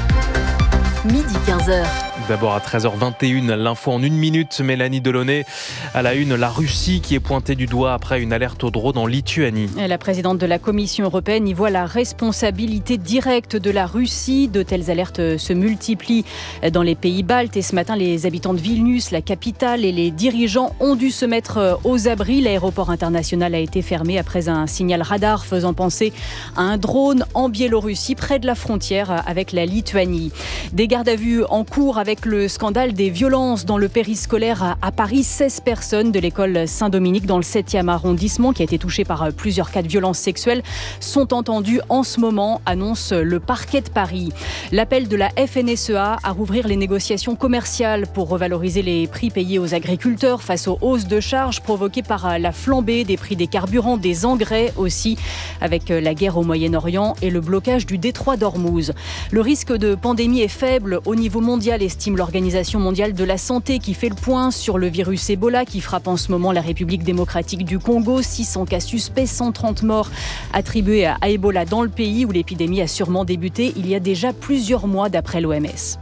midi quinze heures. D'abord à treize heures vingt et une, l'info en une minute. Mélanie Delaunay à la une, la Russie qui est pointée du doigt après une alerte au drone en Lituanie. La présidente de la Commission européenne y voit la responsabilité directe de la Russie. De telles alertes se multiplient dans les pays baltes et ce matin, les habitants de Vilnius, la capitale, et les dirigeants ont dû se mettre aux abris. L'aéroport international a été fermé après un signal radar faisant penser à un drone en Biélorussie près de la frontière avec la Lituanie. Des gardes à vue en cours avec le scandale des violences dans le périscolaire à Paris. seize personnes de l'école Saint-Dominique dans le septième arrondissement, qui a été touchée par plusieurs cas de violences sexuelles, sont entendues en ce moment, annonce le parquet de Paris. L'appel de la F N S E A à rouvrir les négociations commerciales pour revaloriser les prix payés aux agriculteurs face aux hausses de charges provoquées par la flambée des prix des carburants, des engrais aussi, avec la guerre au Moyen-Orient et le blocage du détroit d'Ormuz. Le risque de pandémie est faible au niveau mondial, estime l'Organisation mondiale de la santé, qui fait le point sur le virus Ebola qui frappe en ce moment la République démocratique du Congo. six cents cas suspects, cent trente morts attribués à Ebola dans le pays où l'épidémie a sûrement débuté il y a déjà plusieurs mois d'après l'O M S.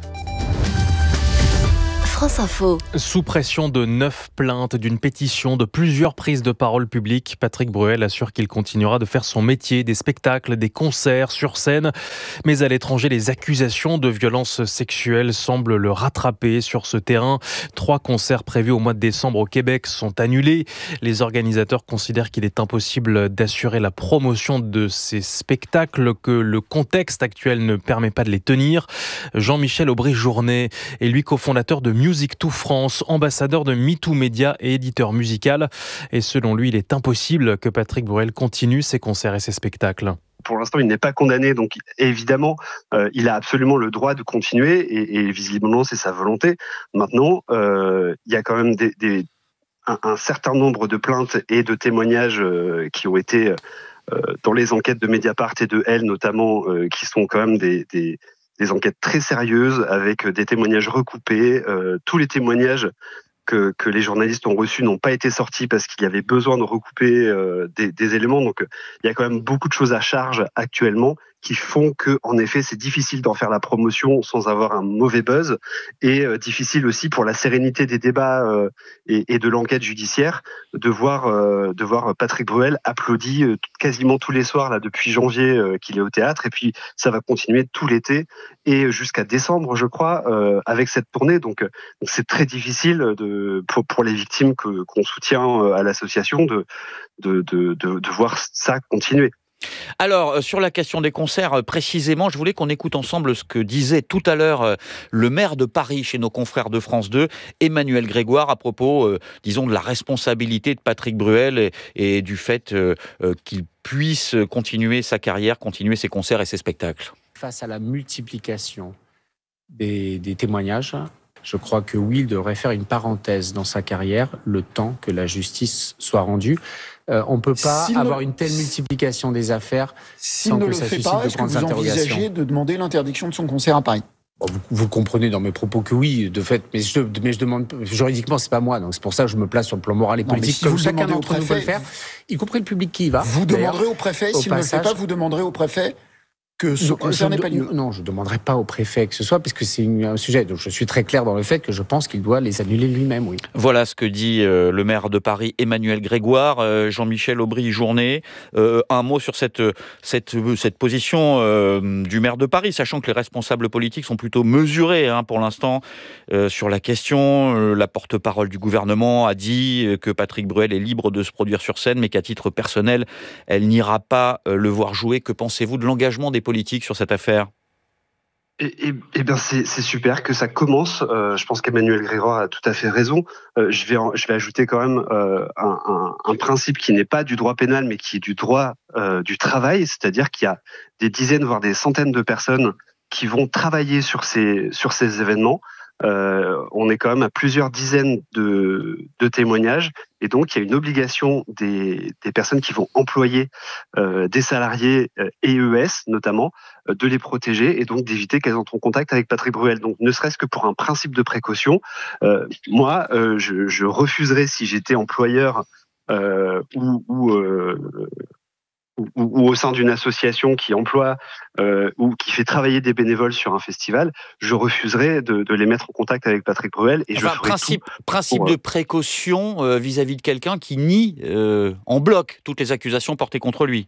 France Info. Sous pression de neuf plaintes, d'une pétition, de plusieurs prises de parole publiques, Patrick Bruel assure qu'il continuera de faire son métier, des spectacles, des concerts sur scène. Mais à l'étranger, les accusations de violences sexuelles semblent le rattraper sur ce terrain. Trois concerts prévus au mois de décembre au Québec sont annulés. Les organisateurs considèrent qu'il est impossible d'assurer la promotion de ces spectacles, que le contexte actuel ne permet pas de les tenir. Jean-Michel Aubry-Journet est lui cofondateur de Music to France, ambassadeur de MeToo Média et éditeur musical. Et selon lui, il est impossible que Patrick Bruel continue ses concerts et ses spectacles. Pour l'instant, il n'est pas condamné, donc évidemment, euh, il a absolument le droit de continuer et, et visiblement, c'est sa volonté. Maintenant, euh, il y a quand même des, des, un, un certain nombre de plaintes et de témoignages euh, qui ont été euh, dans les enquêtes de Mediapart et de Elle notamment, euh, qui sont quand même des... des des enquêtes très sérieuses avec des témoignages recoupés. Euh, tous les témoignages que, que les journalistes ont reçus n'ont pas été sortis parce qu'il y avait besoin de recouper euh, des, des éléments. Donc, il y a quand même beaucoup de choses à charge actuellement qui font que, en effet, c'est difficile d'en faire la promotion sans avoir un mauvais buzz, et euh, difficile aussi pour la sérénité des débats euh, et, et de l'enquête judiciaire de voir euh, de voir Patrick Bruel applaudi euh, quasiment tous les soirs là depuis janvier euh, qu'il est au théâtre, et puis ça va continuer tout l'été et jusqu'à décembre, je crois, euh, avec cette tournée. Donc, donc c'est très difficile de pour, pour les victimes que qu'on soutient à l'association de de de de, de voir ça continuer. Alors, sur la question des concerts, précisément, je voulais qu'on écoute ensemble ce que disait tout à l'heure le maire de Paris chez nos confrères de France deux, Emmanuel Grégoire, à propos, euh, disons, de la responsabilité de Patrick Bruel et, et du fait euh, qu'il puisse continuer sa carrière, continuer ses concerts et ses spectacles. Face à la multiplication des, des témoignages, je crois que oui, il devrait faire une parenthèse dans sa carrière, le temps que la justice soit rendue. Euh, on ne peut pas S'il avoir ne... une telle multiplication des affaires sans que ça suscite de grandes interrogations. Est-ce que vous envisagez de demander l'interdiction de son concert à Paris ? Bon, vous, vous comprenez dans mes propos que oui, de fait, mais je, mais je demande, juridiquement, c'est pas moi, donc c'est pour ça que je me place sur le plan moral et politique, si comme chacun d'entre nous peut le faire, y compris le public qui y va. Vous demanderez au préfet, s'il ne le fait pas, vous demanderez au préfet que ce concert n'ait pas lieu. Non, je ne demanderai pas au préfet que ce soit, parce que c'est un sujet. Donc je suis très clair dans le fait que je pense qu'il doit les annuler lui-même, oui. Voilà ce que dit euh, le maire de Paris, Emmanuel Grégoire. euh, Jean-Michel Aubry-Journet. Euh, un mot sur cette, cette, cette position euh, du maire de Paris, sachant que les responsables politiques sont plutôt mesurés hein, pour l'instant euh, sur la question. Euh, la porte-parole du gouvernement a dit que Patrick Bruel est libre de se produire sur scène, mais qu'à titre personnel, elle n'ira pas euh, le voir jouer. Que pensez-vous de l'engagement des politique sur cette affaire? Eh, eh, eh bien, c'est, c'est super que ça commence. Euh, je pense qu'Emmanuel Grégoire a tout à fait raison. Euh, je vais, en, je vais ajouter quand même euh, un, un, un principe qui n'est pas du droit pénal, mais qui est du droit euh, du travail, c'est-à-dire qu'il y a des dizaines, voire des centaines de personnes qui vont travailler sur ces sur ces événements. Euh, on est quand même à plusieurs dizaines de, de témoignages, et donc il y a une obligation des, des personnes qui vont employer euh, des salariés euh, et E S notamment, euh, de les protéger et donc d'éviter qu'elles entrent en contact avec Patrick Bruel. Donc ne serait-ce que pour un principe de précaution, euh, moi euh, je, je refuserais, si j'étais employeur euh, ou, ou euh, Ou, ou au sein d'une association qui emploie euh, ou qui fait travailler des bénévoles sur un festival, je refuserais de, de les mettre en contact avec Patrick Bruel. Et enfin, je ferai principe, tout principe pour, de précaution euh, vis-à-vis de quelqu'un qui nie euh, en bloc toutes les accusations portées contre lui.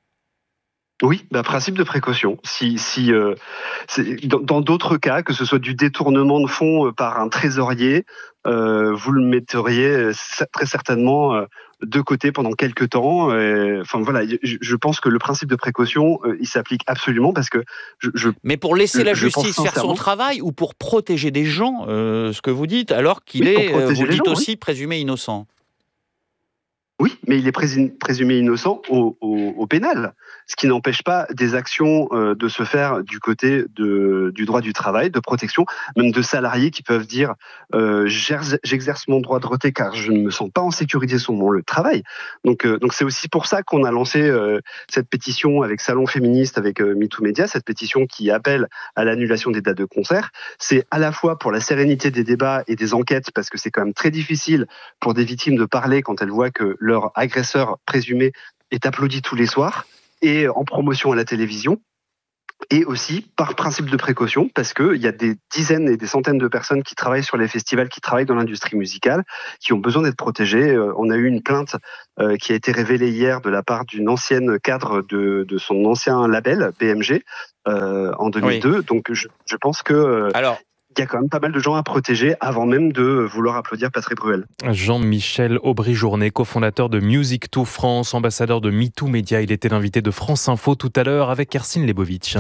Oui, bah, principe de précaution. Si, si, euh, c'est, dans, dans d'autres cas, que ce soit du détournement de fonds euh, par un trésorier, euh, vous le metteriez euh, très certainement euh, de côté pendant quelques temps. Euh, enfin voilà, je, je pense que le principe de précaution, euh, il s'applique absolument parce que je. je Mais pour laisser la je justice faire son travail ou pour protéger des gens, euh, ce que vous dites, alors qu'il oui, est, euh, vous dites gens, aussi, oui. présumé innocent. Oui, mais il est présumé innocent au, au, au pénal, ce qui n'empêche pas des actions euh, de se faire du côté de, du droit du travail, de protection, même de salariés qui peuvent dire euh, j'exerce mon droit de retrait car je ne me sens pas en sécurité sur mon lieu de travail. Donc, euh, donc c'est aussi pour ça qu'on a lancé euh, cette pétition avec Salon Féministe, avec euh, MeToo Média, cette pétition qui appelle à l'annulation des dates de concert. C'est à la fois pour la sérénité des débats et des enquêtes, parce que c'est quand même très difficile pour des victimes de parler quand elles voient que leur agresseur présumé est applaudi tous les soirs et en promotion à la télévision, et aussi par principe de précaution parce qu'il y a des dizaines et des centaines de personnes qui travaillent sur les festivals, qui travaillent dans l'industrie musicale, qui ont besoin d'être protégées. Euh, on a eu une plainte euh, qui a été révélée hier de la part d'une ancienne cadre de, de son ancien label B M G euh, en deux mille deux, oui. Donc je, je pense que euh, Alors... il y a quand même pas mal de gens à protéger avant même de vouloir applaudir Patrick Bruel. Jean-Michel Aubry-Journet, cofondateur de Music to France, ambassadeur de MeToo Média. Il était l'invité de France Info tout à l'heure avec Kerstin Lebovitch.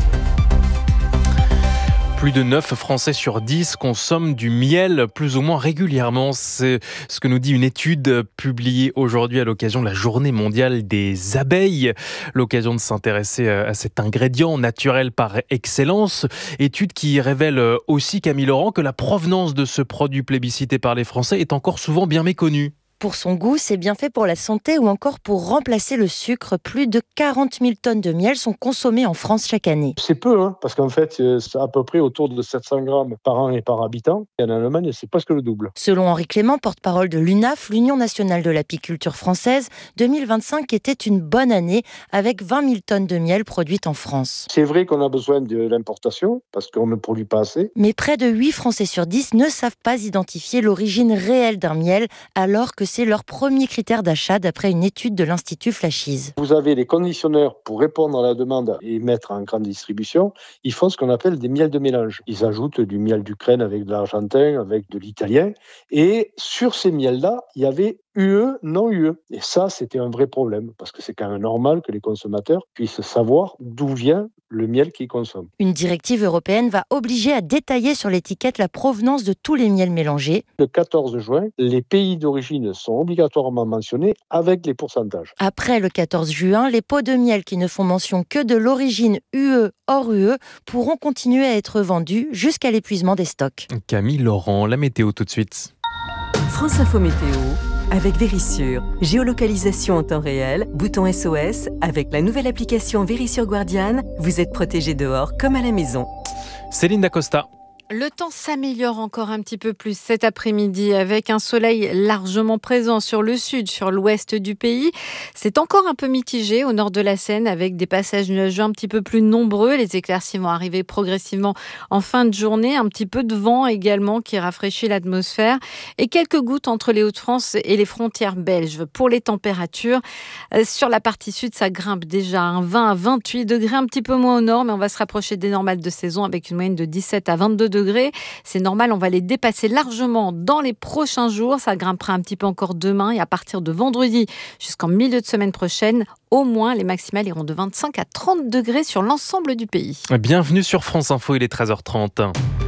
Plus de neuf Français sur dix consomment du miel plus ou moins régulièrement. C'est ce que nous dit une étude publiée aujourd'hui à l'occasion de la Journée mondiale des abeilles. L'occasion de s'intéresser à cet ingrédient naturel par excellence. Étude qui révèle aussi, Camille Laurent, que la provenance de ce produit plébiscité par les Français est encore souvent bien méconnue. Pour son goût, c'est bien fait pour la santé ou encore pour remplacer le sucre. Plus de quarante mille tonnes de miel sont consommées en France chaque année. C'est peu, hein, parce qu'en fait, c'est à peu près autour de sept cents grammes par an et par habitant. Et en Allemagne, c'est presque le double. Selon Henri Clément, porte-parole de l'U N A F, l'Union nationale de l'apiculture française, deux mille vingt-cinq était une bonne année avec vingt mille tonnes de miel produites en France. C'est vrai qu'on a besoin de l'importation parce qu'on ne produit pas assez. Mais près de huit Français sur dix ne savent pas identifier l'origine réelle d'un miel, alors que c'est leur premier critère d'achat d'après une étude de l'Institut Flashies. Vous avez les conditionneurs pour répondre à la demande et mettre en grande distribution. Ils font ce qu'on appelle des miels de mélange. Ils ajoutent du miel d'Ukraine avec de l'argentin, avec de l'italien. Et sur ces miels-là, il y avait U E, non U E. Et ça, c'était un vrai problème, parce que c'est quand même normal que les consommateurs puissent savoir d'où vient le miel qu'ils consomment. Une directive européenne va obliger à détailler sur l'étiquette la provenance de tous les miels mélangés. Le quatorze juin, les pays d'origine sont obligatoirement mentionnés avec les pourcentages. Après le quatorze juin, les pots de miel qui ne font mention que de l'origine U E hors U E pourront continuer à être vendus jusqu'à l'épuisement des stocks. Camille Laurent, la météo tout de suite. France Info Météo avec Vérissure. Géolocalisation en temps réel, bouton S O S. Avec la nouvelle application Vérissure Guardian, vous êtes protégé dehors comme à la maison. Céline Dacosta. Le temps s'améliore encore un petit peu plus cet après-midi avec un soleil largement présent sur le sud, sur l'ouest du pays. C'est encore un peu mitigé au nord de la Seine avec des passages nuageux un petit peu plus nombreux. Les éclaircies vont arriver progressivement en fin de journée. Un petit peu de vent également qui rafraîchit l'atmosphère et quelques gouttes entre les Hauts-de-France et les frontières belges. Pour les températures, sur la partie sud, ça grimpe déjà à vingt à vingt-huit degrés, un petit peu moins au nord, mais on va se rapprocher des normales de saison avec une moyenne de dix-sept à vingt-deux degrés. C'est normal, on va les dépasser largement dans les prochains jours. Ça grimpera un petit peu encore demain et à partir de vendredi jusqu'en milieu de semaine prochaine, au moins les maximales iront de vingt-cinq à trente degrés sur l'ensemble du pays. Bienvenue sur France Info, il est treize heures trente.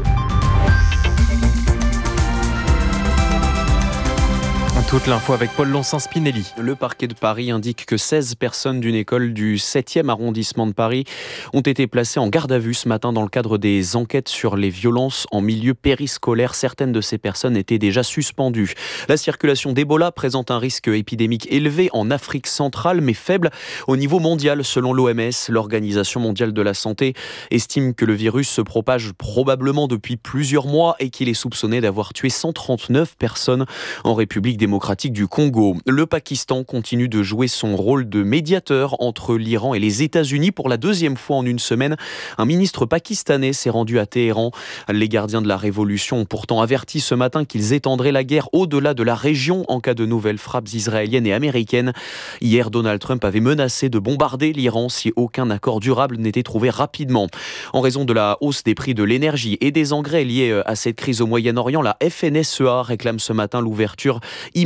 Toute l'info avec Paul Lonsin-Spinelli. Le parquet de Paris indique que seize personnes d'une école du septième arrondissement de Paris ont été placées en garde à vue ce matin dans le cadre des enquêtes sur les violences en milieu périscolaire. Certaines de ces personnes étaient déjà suspendues. La circulation d'Ebola présente un risque épidémique élevé en Afrique centrale, mais faible au niveau mondial. Selon l'O M S, l'Organisation mondiale de la santé estime que le virus se propage probablement depuis plusieurs mois et qu'il est soupçonné d'avoir tué cent trente-neuf personnes en République démocratique du Congo. Le Pakistan continue de jouer son rôle de médiateur entre l'Iran et les États-Unis. Pour la deuxième fois en une semaine, un ministre pakistanais s'est rendu à Téhéran. Les gardiens de la révolution ont pourtant averti ce matin qu'ils étendraient la guerre au-delà de la région en cas de nouvelles frappes israéliennes et américaines. Hier, Donald Trump avait menacé de bombarder l'Iran si aucun accord durable n'était trouvé rapidement. En raison de la hausse des prix de l'énergie et des engrais liés à cette crise au Moyen-Orient, la F N S E A réclame ce matin l'ouverture immédiate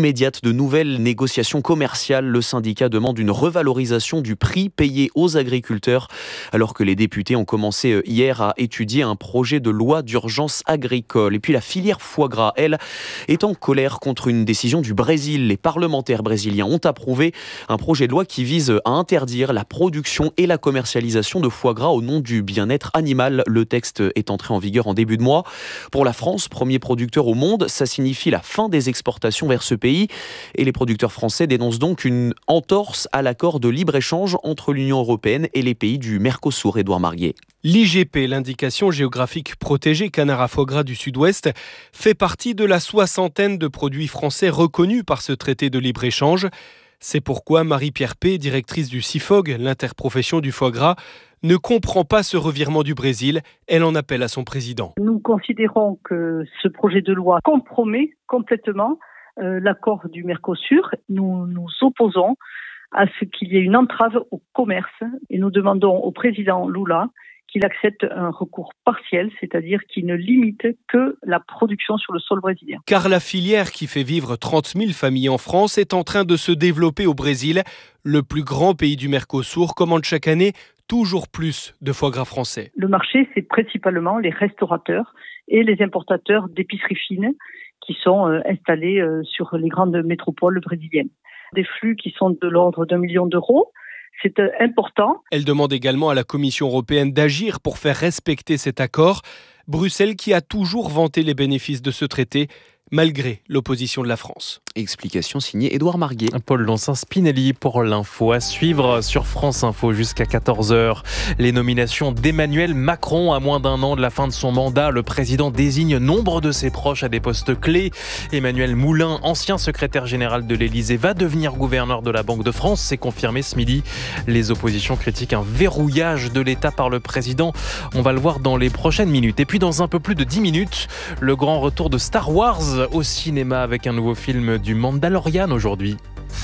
immédiate de nouvelles négociations commerciales. Le syndicat demande une revalorisation du prix payé aux agriculteurs, alors que les députés ont commencé hier à étudier un projet de loi d'urgence agricole. Et puis la filière foie gras, elle, est en colère contre une décision du Brésil. Les parlementaires brésiliens ont approuvé un projet de loi qui vise à interdire la production et la commercialisation de foie gras au nom du bien-être animal. Le texte est entré en vigueur en début de mois. Pour la France, premier producteur au monde, ça signifie la fin des exportations vers ce pays. Et les producteurs français dénoncent donc une entorse à l'accord de libre-échange entre l'Union européenne et les pays du Mercosur. Édouard Marguet. L'I G P, l'indication géographique protégée canard à foie gras du Sud-Ouest, fait partie de la soixantaine de produits français reconnus par ce traité de libre-échange. C'est pourquoi Marie-Pierre P., directrice du CIFOG, l'interprofession du foie gras, ne comprend pas ce revirement du Brésil. Elle en appelle à son président. Nous considérons que ce projet de loi compromet complètement euh, l'accord du Mercosur. Nous nous opposons à ce qu'il y ait une entrave au commerce et nous demandons au président Lula qu'il accepte un recours partiel, c'est-à-dire qu'il ne limite que la production sur le sol brésilien. Car la filière qui fait vivre trente mille familles en France est en train de se développer au Brésil. Le plus grand pays du Mercosur commande chaque année toujours plus de foie gras français. Le marché, c'est principalement les restaurateurs et les importateurs d'épiceries fines qui sont euh, installés euh, sur les grandes métropoles brésiliennes. Des flux qui sont de l'ordre d'un million d'euros. C'est important. Elle demande également à la Commission européenne d'agir pour faire respecter cet accord. Bruxelles qui a toujours vanté les bénéfices de ce traité, malgré l'opposition de la France. Explication signée Édouard Marguet. Paul Loncin-Spinelli pour l'info. À suivre sur France Info jusqu'à quatorze heures. Les nominations d'Emmanuel Macron à moins d'un an de la fin de son mandat. Le président désigne nombre de ses proches à des postes clés. Emmanuel Moulin, ancien secrétaire général de l'Élysée, va devenir gouverneur de la Banque de France. C'est confirmé ce midi. Les oppositions critiquent un verrouillage de l'État par le président. On va le voir dans les prochaines minutes. Et puis dans un peu plus de dix minutes, le grand retour de Star Wars au cinéma avec un nouveau film du Mandalorian aujourd'hui.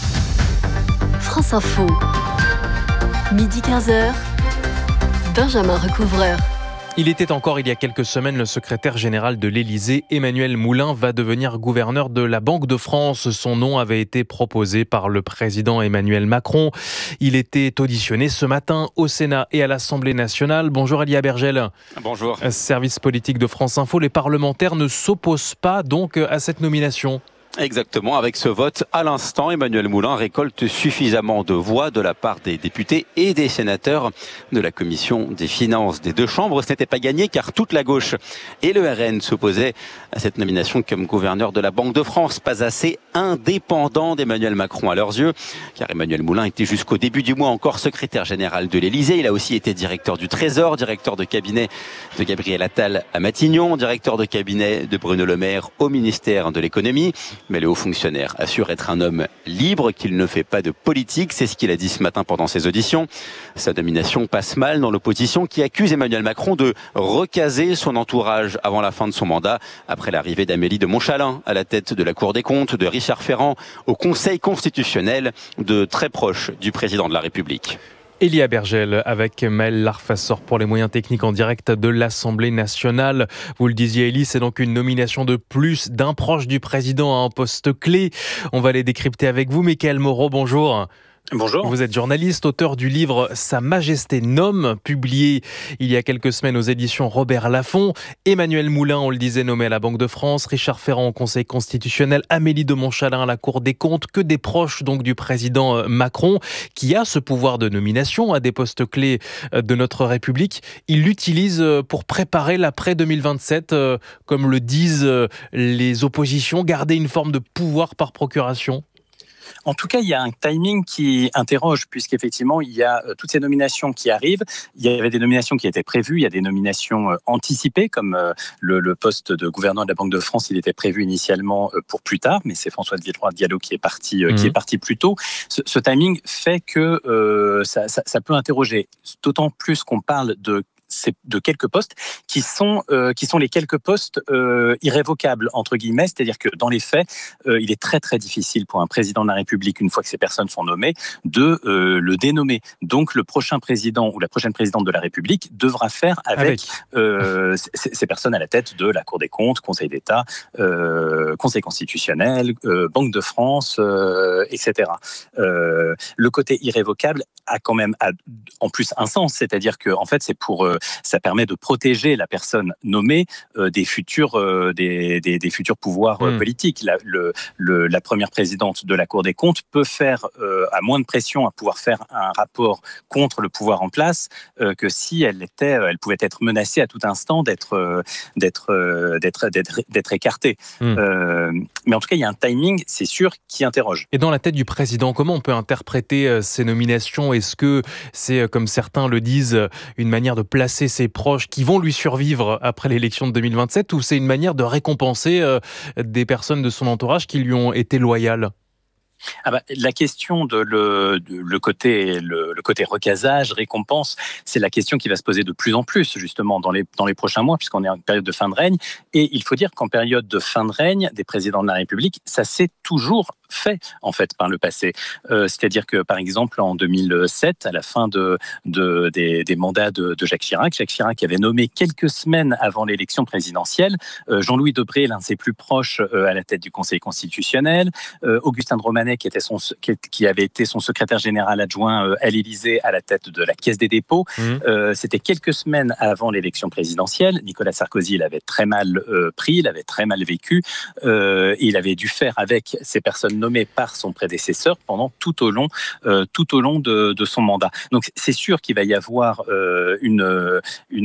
France Info, midi quinze heures, Benjamin Recouvreur. Il était encore il y a quelques semaines le secrétaire général de l'Élysée. Emmanuel Moulin va devenir gouverneur de la Banque de France. Son nom avait été proposé par le président Emmanuel Macron. Il était auditionné ce matin au Sénat et à l'Assemblée nationale. Bonjour Elia Bergel. Bonjour. Service politique de France Info. Les parlementaires ne s'opposent pas donc à cette nomination. Exactement, avec ce vote, à l'instant, Emmanuel Moulin récolte suffisamment de voix de la part des députés et des sénateurs de la commission des finances des deux chambres. Ce n'était pas gagné car toute la gauche et le R N s'opposaient à cette nomination comme gouverneur de la Banque de France. Pas assez indépendant d'Emmanuel Macron à leurs yeux, car Emmanuel Moulin était jusqu'au début du mois encore secrétaire général de l'Élysée. Il a aussi été directeur du Trésor, directeur de cabinet de Gabriel Attal à Matignon, directeur de cabinet de Bruno Le Maire au ministère de l'Économie. Mais le haut fonctionnaire assure être un homme libre, qu'il ne fait pas de politique. C'est ce qu'il a dit ce matin pendant ses auditions. Sa nomination passe mal dans l'opposition qui accuse Emmanuel Macron de recaser son entourage avant la fin de son mandat, après l'arrivée d'Amélie de Montchalin à la tête de la Cour des comptes, de Richard Ferrand au Conseil constitutionnel, de très proche du président de la République. Elia Bergel avec Maël Larfassor pour les moyens techniques en direct de l'Assemblée nationale. Vous le disiez, Elie, c'est donc une nomination de plus d'un proche du président à un poste clé. On va les décrypter avec vous. Mickaël Moreau, bonjour. Bonjour. Vous êtes journaliste, auteur du livre Sa Majesté nomme, publié il y a quelques semaines aux éditions Robert Laffont. Emmanuel Moulin, on le disait, nommé à la Banque de France. Richard Ferrand au Conseil constitutionnel. Amélie de Montchalin à la Cour des comptes. Que des proches donc du président Macron, qui a ce pouvoir de nomination à des postes clés de notre République. Il l'utilise pour préparer l'après deux mille vingt-sept, comme le disent les oppositions, garder une forme de pouvoir par procuration. En tout cas, il y a un timing qui interroge, puisqu'effectivement, il y a euh, toutes ces nominations qui arrivent. Il y avait des nominations qui étaient prévues, il y a des nominations euh, anticipées, comme euh, le, le poste de gouverneur de la Banque de France, il était prévu initialement euh, pour plus tard, mais c'est François Diallo qui est parti, euh, mmh. qui est parti plus tôt. Ce, ce timing fait que euh, ça, ça, ça peut interroger, d'autant plus qu'on parle de c'est de quelques postes qui sont euh, qui sont les quelques postes euh, irrévocables entre guillemets, c'est-à-dire que dans les faits, euh, il est très très difficile pour un président de la République, une fois que ces personnes sont nommées, de euh, le dénommer. Donc le prochain président ou la prochaine présidente de la République devra faire avec, avec. Euh, ces, ces personnes à la tête de la Cour des comptes, Conseil d'État, euh, Conseil constitutionnel, euh, Banque de France, euh, et cetera. Euh, le côté irrévocable a quand même a, en plus un sens, c'est-à-dire que en fait c'est pour euh, ça permet de protéger la personne nommée euh, des futurs euh, des, des, des futurs pouvoirs euh, mmh. politiques. La, le, le, la première présidente de la Cour des comptes peut faire euh, à moins de pression à pouvoir faire un rapport contre le pouvoir en place euh, que si elle était, elle pouvait être menacée à tout instant d'être euh, d'être euh, d'être d'être d'être écartée. Mmh. Euh, mais en tout cas, il y a un timing, c'est sûr, qui interroge. Et dans la tête du président, comment on peut interpréter euh, ces nominations ? Est-ce que c'est, comme certains le disent, une manière de placer ses proches qui vont lui survivre après l'élection de deux mille vingt-sept, ou c'est une manière de récompenser euh, des personnes de son entourage qui lui ont été loyales ? Ah bah, la question de le, de, le, côté, le, le côté recasage, récompense, c'est la question qui va se poser de plus en plus justement dans les, dans les prochains mois, puisqu'on est en période de fin de règne. Et il faut dire qu'en période de fin de règne des présidents de la République, ça s'est toujours fait en fait par le passé. Euh, c'est-à-dire que par exemple en deux mille sept, à la fin de, de, des, des mandats de, de Jacques Chirac, Jacques Chirac avait nommé quelques semaines avant l'élection présidentielle euh, Jean-Louis Debré, l'un de ses plus proches, euh, à la tête du Conseil constitutionnel, euh, Augustin de Romanet qui, était son, qui avait été son secrétaire général adjoint euh, à l'Élysée à la tête de la Caisse des dépôts. Mmh. Euh, c'était quelques semaines avant l'élection présidentielle. Nicolas Sarkozy l'avait très mal euh, pris, il avait très mal vécu euh, et il avait dû faire avec ces personnes nommé par son prédécesseur pendant tout au long, euh, tout au long de, de son mandat. Donc c'est sûr qu'il va y avoir euh, une,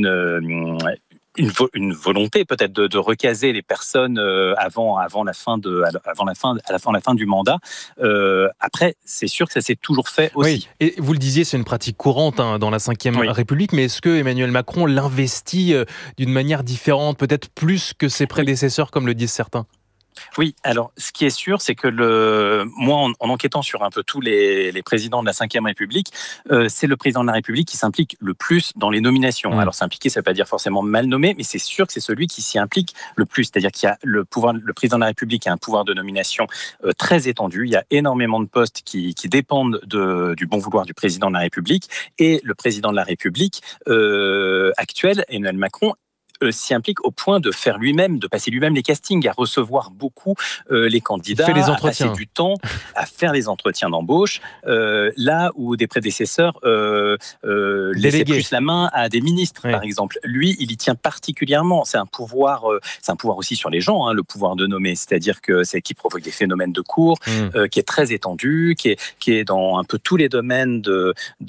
une, une, vo- une volonté peut-être de, de recaser les personnes euh, avant, avant la fin de, avant la fin, à la fin, la fin du mandat. Euh, après, c'est sûr que ça s'est toujours fait aussi. Oui. Et vous le disiez, c'est une pratique courante hein, dans la cinquième oui. République, mais est-ce que Emmanuel Macron l'investit euh, d'une manière différente, peut-être plus que ses prédécesseurs, oui. comme le disent certains ? Oui, alors ce qui est sûr, c'est que le, moi, en, en enquêtant sur un peu tous les, les présidents de la cinquième République, euh, c'est le président de la République qui s'implique le plus dans les nominations. Mmh. Alors s'impliquer, ça ne veut pas dire forcément mal nommé, mais c'est sûr que c'est celui qui s'y implique le plus. C'est-à-dire qu'il y a le pouvoir, le président de la République a un pouvoir de nomination euh, très étendu. Il y a énormément de postes qui, qui dépendent de, du bon vouloir du président de la République, et le président de la République euh, actuel, Emmanuel Macron, Euh, s'y implique au point de faire lui-même, de passer lui-même les castings, à recevoir beaucoup euh, les candidats, les à passer du temps, à faire les entretiens d'embauche, euh, là où des prédécesseurs euh, euh, laissaient plus la main à des ministres, oui. par exemple. Lui, il y tient particulièrement. C'est un pouvoir, euh, c'est un pouvoir aussi sur les gens, hein, le pouvoir de nommer. C'est-à-dire que c'est qui provoque des phénomènes de cour, mmh. euh, qui est très étendu, qui est, qui est dans un peu tous les domaines de,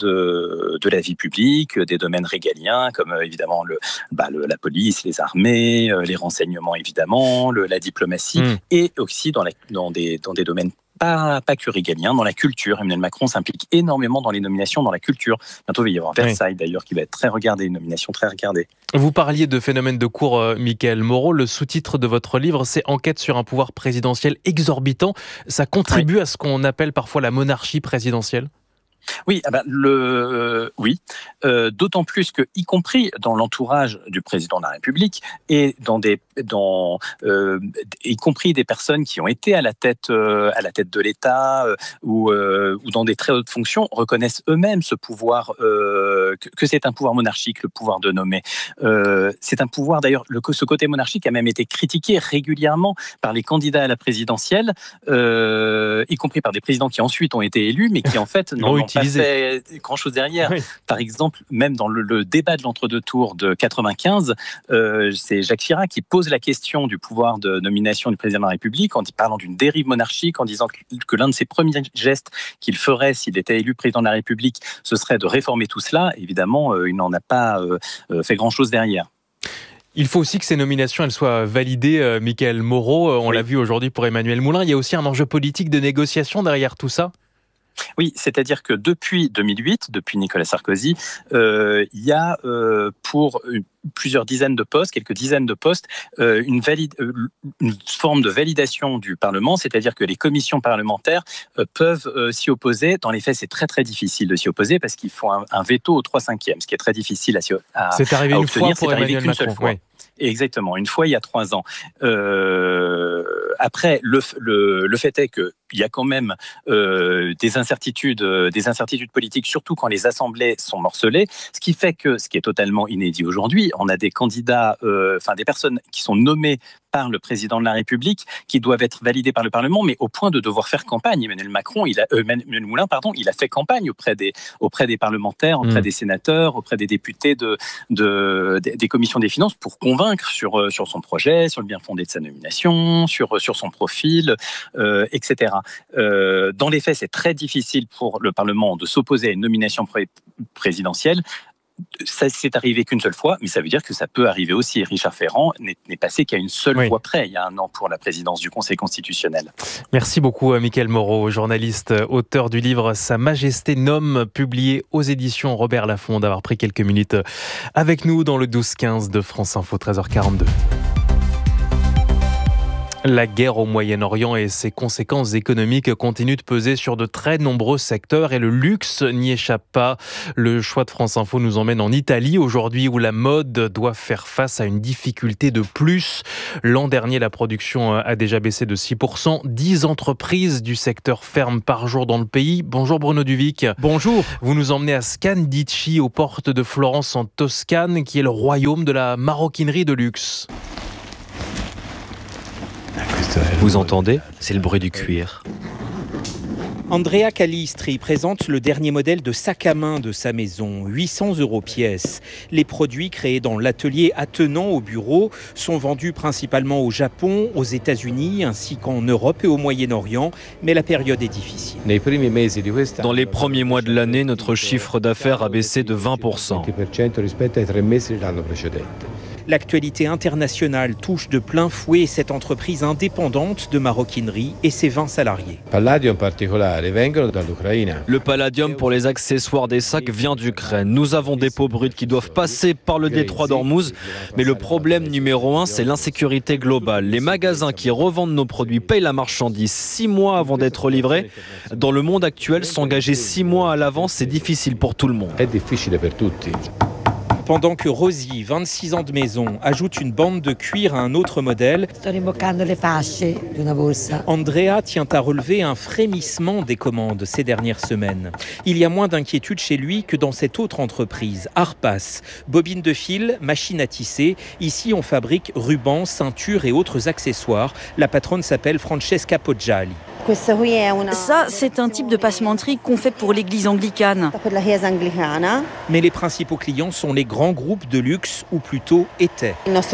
de, de la vie publique, des domaines régaliens, comme euh, évidemment le, bah, le, la police, les armées, les renseignements évidemment, le, la diplomatie, mmh. et aussi dans, la, dans, des, dans des domaines pas, pas que régaliens, dans la culture. Emmanuel Macron s'implique énormément dans les nominations dans la culture. Bientôt, il va y avoir Versailles, oui. d'ailleurs, qui va être très regardé, une nomination très regardée. Vous parliez de phénomène de cour, euh, Mickaël Moreau. Le sous-titre de votre livre, c'est « Enquête sur un pouvoir présidentiel exorbitant ». Ça contribue oui. à ce qu'on appelle parfois la monarchie présidentielle ? Oui, ah ben le, euh, oui. Euh, d'autant plus que, y compris dans l'entourage du président de la République et dans des, dans, euh, y compris des personnes qui ont été à la tête, euh, à la tête de l'État euh, ou, euh, ou dans des très hautes fonctions, reconnaissent eux-mêmes ce pouvoir, euh, que, que c'est un pouvoir monarchique, le pouvoir de nommer. Euh, c'est un pouvoir, d'ailleurs, le, ce côté monarchique a même été critiqué régulièrement par les candidats à la présidentielle, euh, y compris par des présidents qui ensuite ont été élus, mais qui en fait n'ont pas fait grand-chose derrière. Oui. Par exemple, même dans le, le débat de l'entre-deux tours de quatre-vingt-quinze, euh, c'est Jacques Chirac qui pose la question du pouvoir de nomination du président de la République en parlant d'une dérive monarchique, en disant que, que l'un de ses premiers gestes qu'il ferait s'il était élu président de la République, ce serait de réformer tout cela. Évidemment, euh, il n'en a pas euh, fait grand-chose derrière. Il faut aussi que ces nominations elles soient validées, euh, Mickaël Moreau. On oui. l'a vu aujourd'hui pour Emmanuel Moulin. Il y a aussi un enjeu politique de négociation derrière tout ça. Oui, c'est-à-dire que depuis deux mille huit, depuis Nicolas Sarkozy, euh, il y a euh, pour une, plusieurs dizaines de postes, quelques dizaines de postes, euh, une, valide, euh, une forme de validation du Parlement, c'est-à-dire que les commissions parlementaires euh, peuvent euh, s'y opposer. Dans les faits, c'est très très difficile de s'y opposer parce qu'il faut un, un veto au trois cinquièmes, ce qui est très difficile à, à, c'est arrivé à une obtenir. Fois pour c'est arrivé Emmanuel qu'une Macron, seule fois. Oui. Exactement, une fois il y a trois ans. Euh, après, le, le, le fait est qu'il y a quand même euh, des incertitudes, euh, des incertitudes politiques, surtout quand les assemblées sont morcelées, ce qui fait que, ce qui est totalement inédit aujourd'hui, on a des candidats, euh, enfin des personnes qui sont nommées par le président de la République, qui doivent être validées par le Parlement, mais au point de devoir faire campagne. Emmanuel Macron, il a, euh, Emmanuel Moulin, pardon, il a fait campagne auprès des, auprès des parlementaires, auprès mmh. des sénateurs, auprès des députés de, de, de, des commissions des finances pour convaincre sur, sur son projet, sur le bien fondé de sa nomination, sur, sur son profil, euh, et cetera. Euh, dans les faits, c'est très difficile pour le Parlement de s'opposer à une nomination pré- présidentielle. Ça c'est arrivé qu'une seule fois, mais ça veut dire que ça peut arriver aussi. Richard Ferrand n'est, n'est passé qu'à une seule oui. fois près, il y a un an, pour la présidence du Conseil constitutionnel. Merci beaucoup à Mickaël Moreau, journaliste, auteur du livre Sa Majesté nomme, publié aux éditions Robert Laffont, d'avoir pris quelques minutes avec nous dans le douze quinze de France Info, treize heures quarante-deux. La guerre au Moyen-Orient et ses conséquences économiques continuent de peser sur de très nombreux secteurs et le luxe n'y échappe pas. Le choix de France Info nous emmène en Italie aujourd'hui où la mode doit faire face à une difficulté de plus. L'an dernier, la production a déjà baissé de six pour cent. dix entreprises du secteur ferment par jour dans le pays. Bonjour Bruno Duvic. Bonjour. Vous nous emmenez à Scandicci, aux portes de Florence en Toscane, qui est le royaume de la maroquinerie de luxe. Vous entendez ? C'est le bruit du cuir. Andrea Calistri présente le dernier modèle de sac à main de sa maison, huit cents euros pièce. Les produits créés dans l'atelier attenant au bureau sont vendus principalement au Japon, aux États-Unis ainsi qu'en Europe et au Moyen-Orient, mais la période est difficile. Dans les premiers mois de l'année, notre chiffre d'affaires a baissé de vingt pour cent. L'actualité internationale touche de plein fouet cette entreprise indépendante de maroquinerie et ses vingt salariés. Le palladium pour les accessoires des sacs vient d'Ukraine. Nous avons des peaux brutes qui doivent passer par le détroit d'Ormuz, mais le problème numéro un, c'est l'insécurité globale. Les magasins qui revendent nos produits payent la marchandise six mois avant d'être livrés. Dans le monde actuel, s'engager six mois à l'avance, c'est difficile pour tout le monde. Pendant que Rosie, vingt-six ans de maison, ajoute une bande de cuir à un autre modèle, Andrea tient à relever un frémissement des commandes ces dernières semaines. Il y a moins d'inquiétude chez lui que dans cette autre entreprise, Arpas. Bobine de fil, machine à tisser. Ici, on fabrique rubans, ceintures et autres accessoires. La patronne s'appelle Francesca Poggiali. Ça, c'est un type de passementerie qu'on fait pour l'église anglicane. Mais les principaux clients sont les grands groupes de luxe, ou plutôt étaient.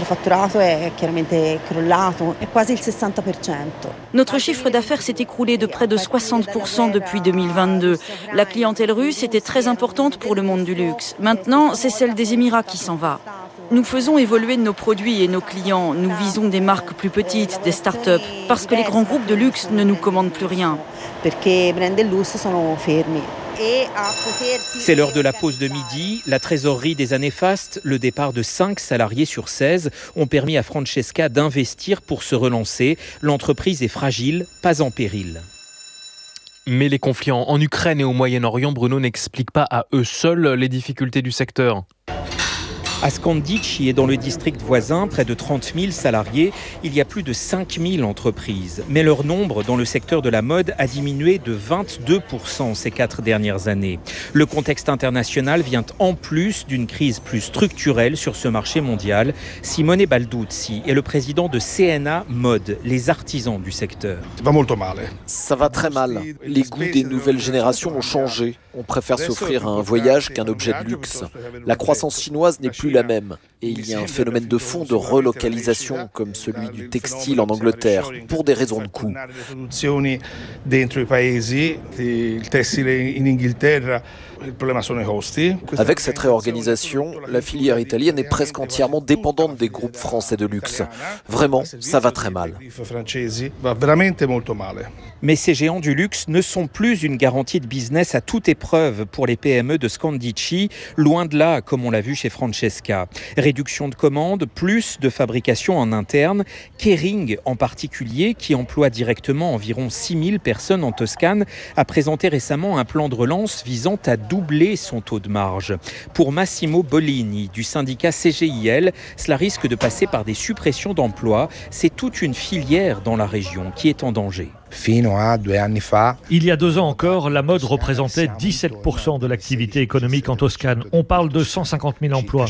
Notre chiffre d'affaires s'est écroulé de près de soixante pour cent depuis deux mille vingt-deux. La clientèle russe était très importante pour le monde du luxe. Maintenant, c'est celle des Émirats qui s'en va. Nous faisons évoluer nos produits et nos clients. Nous visons des marques plus petites, des start-up, parce que les grands groupes de luxe ne nous commandent plus rien. C'est l'heure de la pause de midi. La trésorerie des années fastes, le départ de cinq salariés sur seize ont permis à Francesca d'investir pour se relancer. L'entreprise est fragile, pas en péril. Mais les conflits en Ukraine et au Moyen-Orient, Bruno, n'expliquent pas à eux seuls les difficultés du secteur. À Scandicci et dans le district voisin, près de trente mille salariés, il y a plus de cinq mille entreprises. Mais leur nombre dans le secteur de la mode a diminué de vingt-deux pour cent ces quatre dernières années. Le contexte international vient en plus d'une crise plus structurelle sur ce marché mondial. Simone Balduzzi est le président de C N A Mode, les artisans du secteur. Ça va très mal. Les goûts des nouvelles générations ont changé. On préfère s'offrir un voyage qu'un objet de luxe. La croissance chinoise n'est plus la même. Et il y a un phénomène de fond de relocalisation, comme celui du textile en Angleterre, pour des raisons de coût. Avec cette réorganisation, la filière italienne est presque entièrement dépendante des groupes français de luxe. Vraiment, ça va très mal. Mais ces géants du luxe ne sont plus une garantie de business à toute épreuve pour les P M E de Scandicci, loin de là, comme on l'a vu chez Francesca. Réduction de commandes, plus de fabrication en interne, Kering en particulier, qui emploie directement environ six mille personnes en Toscane, a présenté récemment un plan de relance visant à doubler son taux de marge. Pour Massimo Bollini, du syndicat C G I L, cela risque de passer par des suppressions d'emplois. C'est toute une filière dans la région qui est en danger. Il y a deux ans encore, la mode représentait dix-sept pour cent de l'activité économique en Toscane. On parle de cent cinquante mille emplois.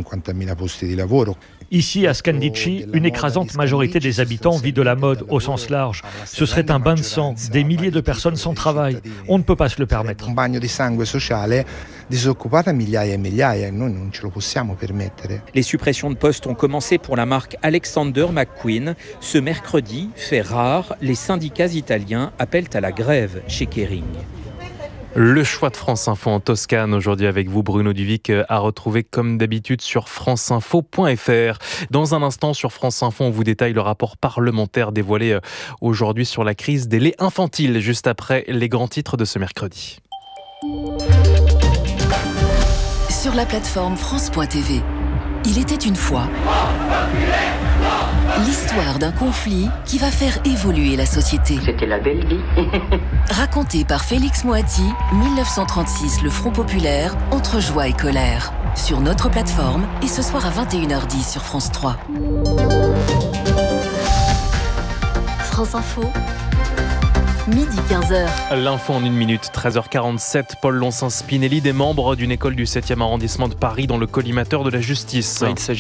Ici, à Scandicci, une écrasante majorité des habitants vit de la mode au sens large. Ce serait un bain de sang, des milliers de personnes sans travail. On ne peut pas se le permettre. Les suppressions de postes ont commencé pour la marque Alexander McQueen. Ce mercredi, fait rare, les syndicats italiens appellent à la grève chez Kering. Le choix de France Info en Toscane aujourd'hui avec vous, Bruno Duvic, à retrouver comme d'habitude sur franceinfo point f r. Dans un instant sur France Info, on vous détaille le rapport parlementaire dévoilé aujourd'hui sur la crise des laits infantiles, juste après les grands titres de ce mercredi. Sur la plateforme France point t v, il était une fois l'histoire d'un conflit qui va faire évoluer la société. C'était la belle vie. Raconté par Félix Moati, dix-neuf cent trente-six, le Front populaire, entre joie et colère. Sur notre plateforme et ce soir à vingt et une heures dix sur France trois. France Info, midi quinze heures. L'info en une minute, treize heures quarante-sept. Paul Loncin-Spinelli, des membres d'une école du septième arrondissement de Paris dans le collimateur de la justice. Il s'agit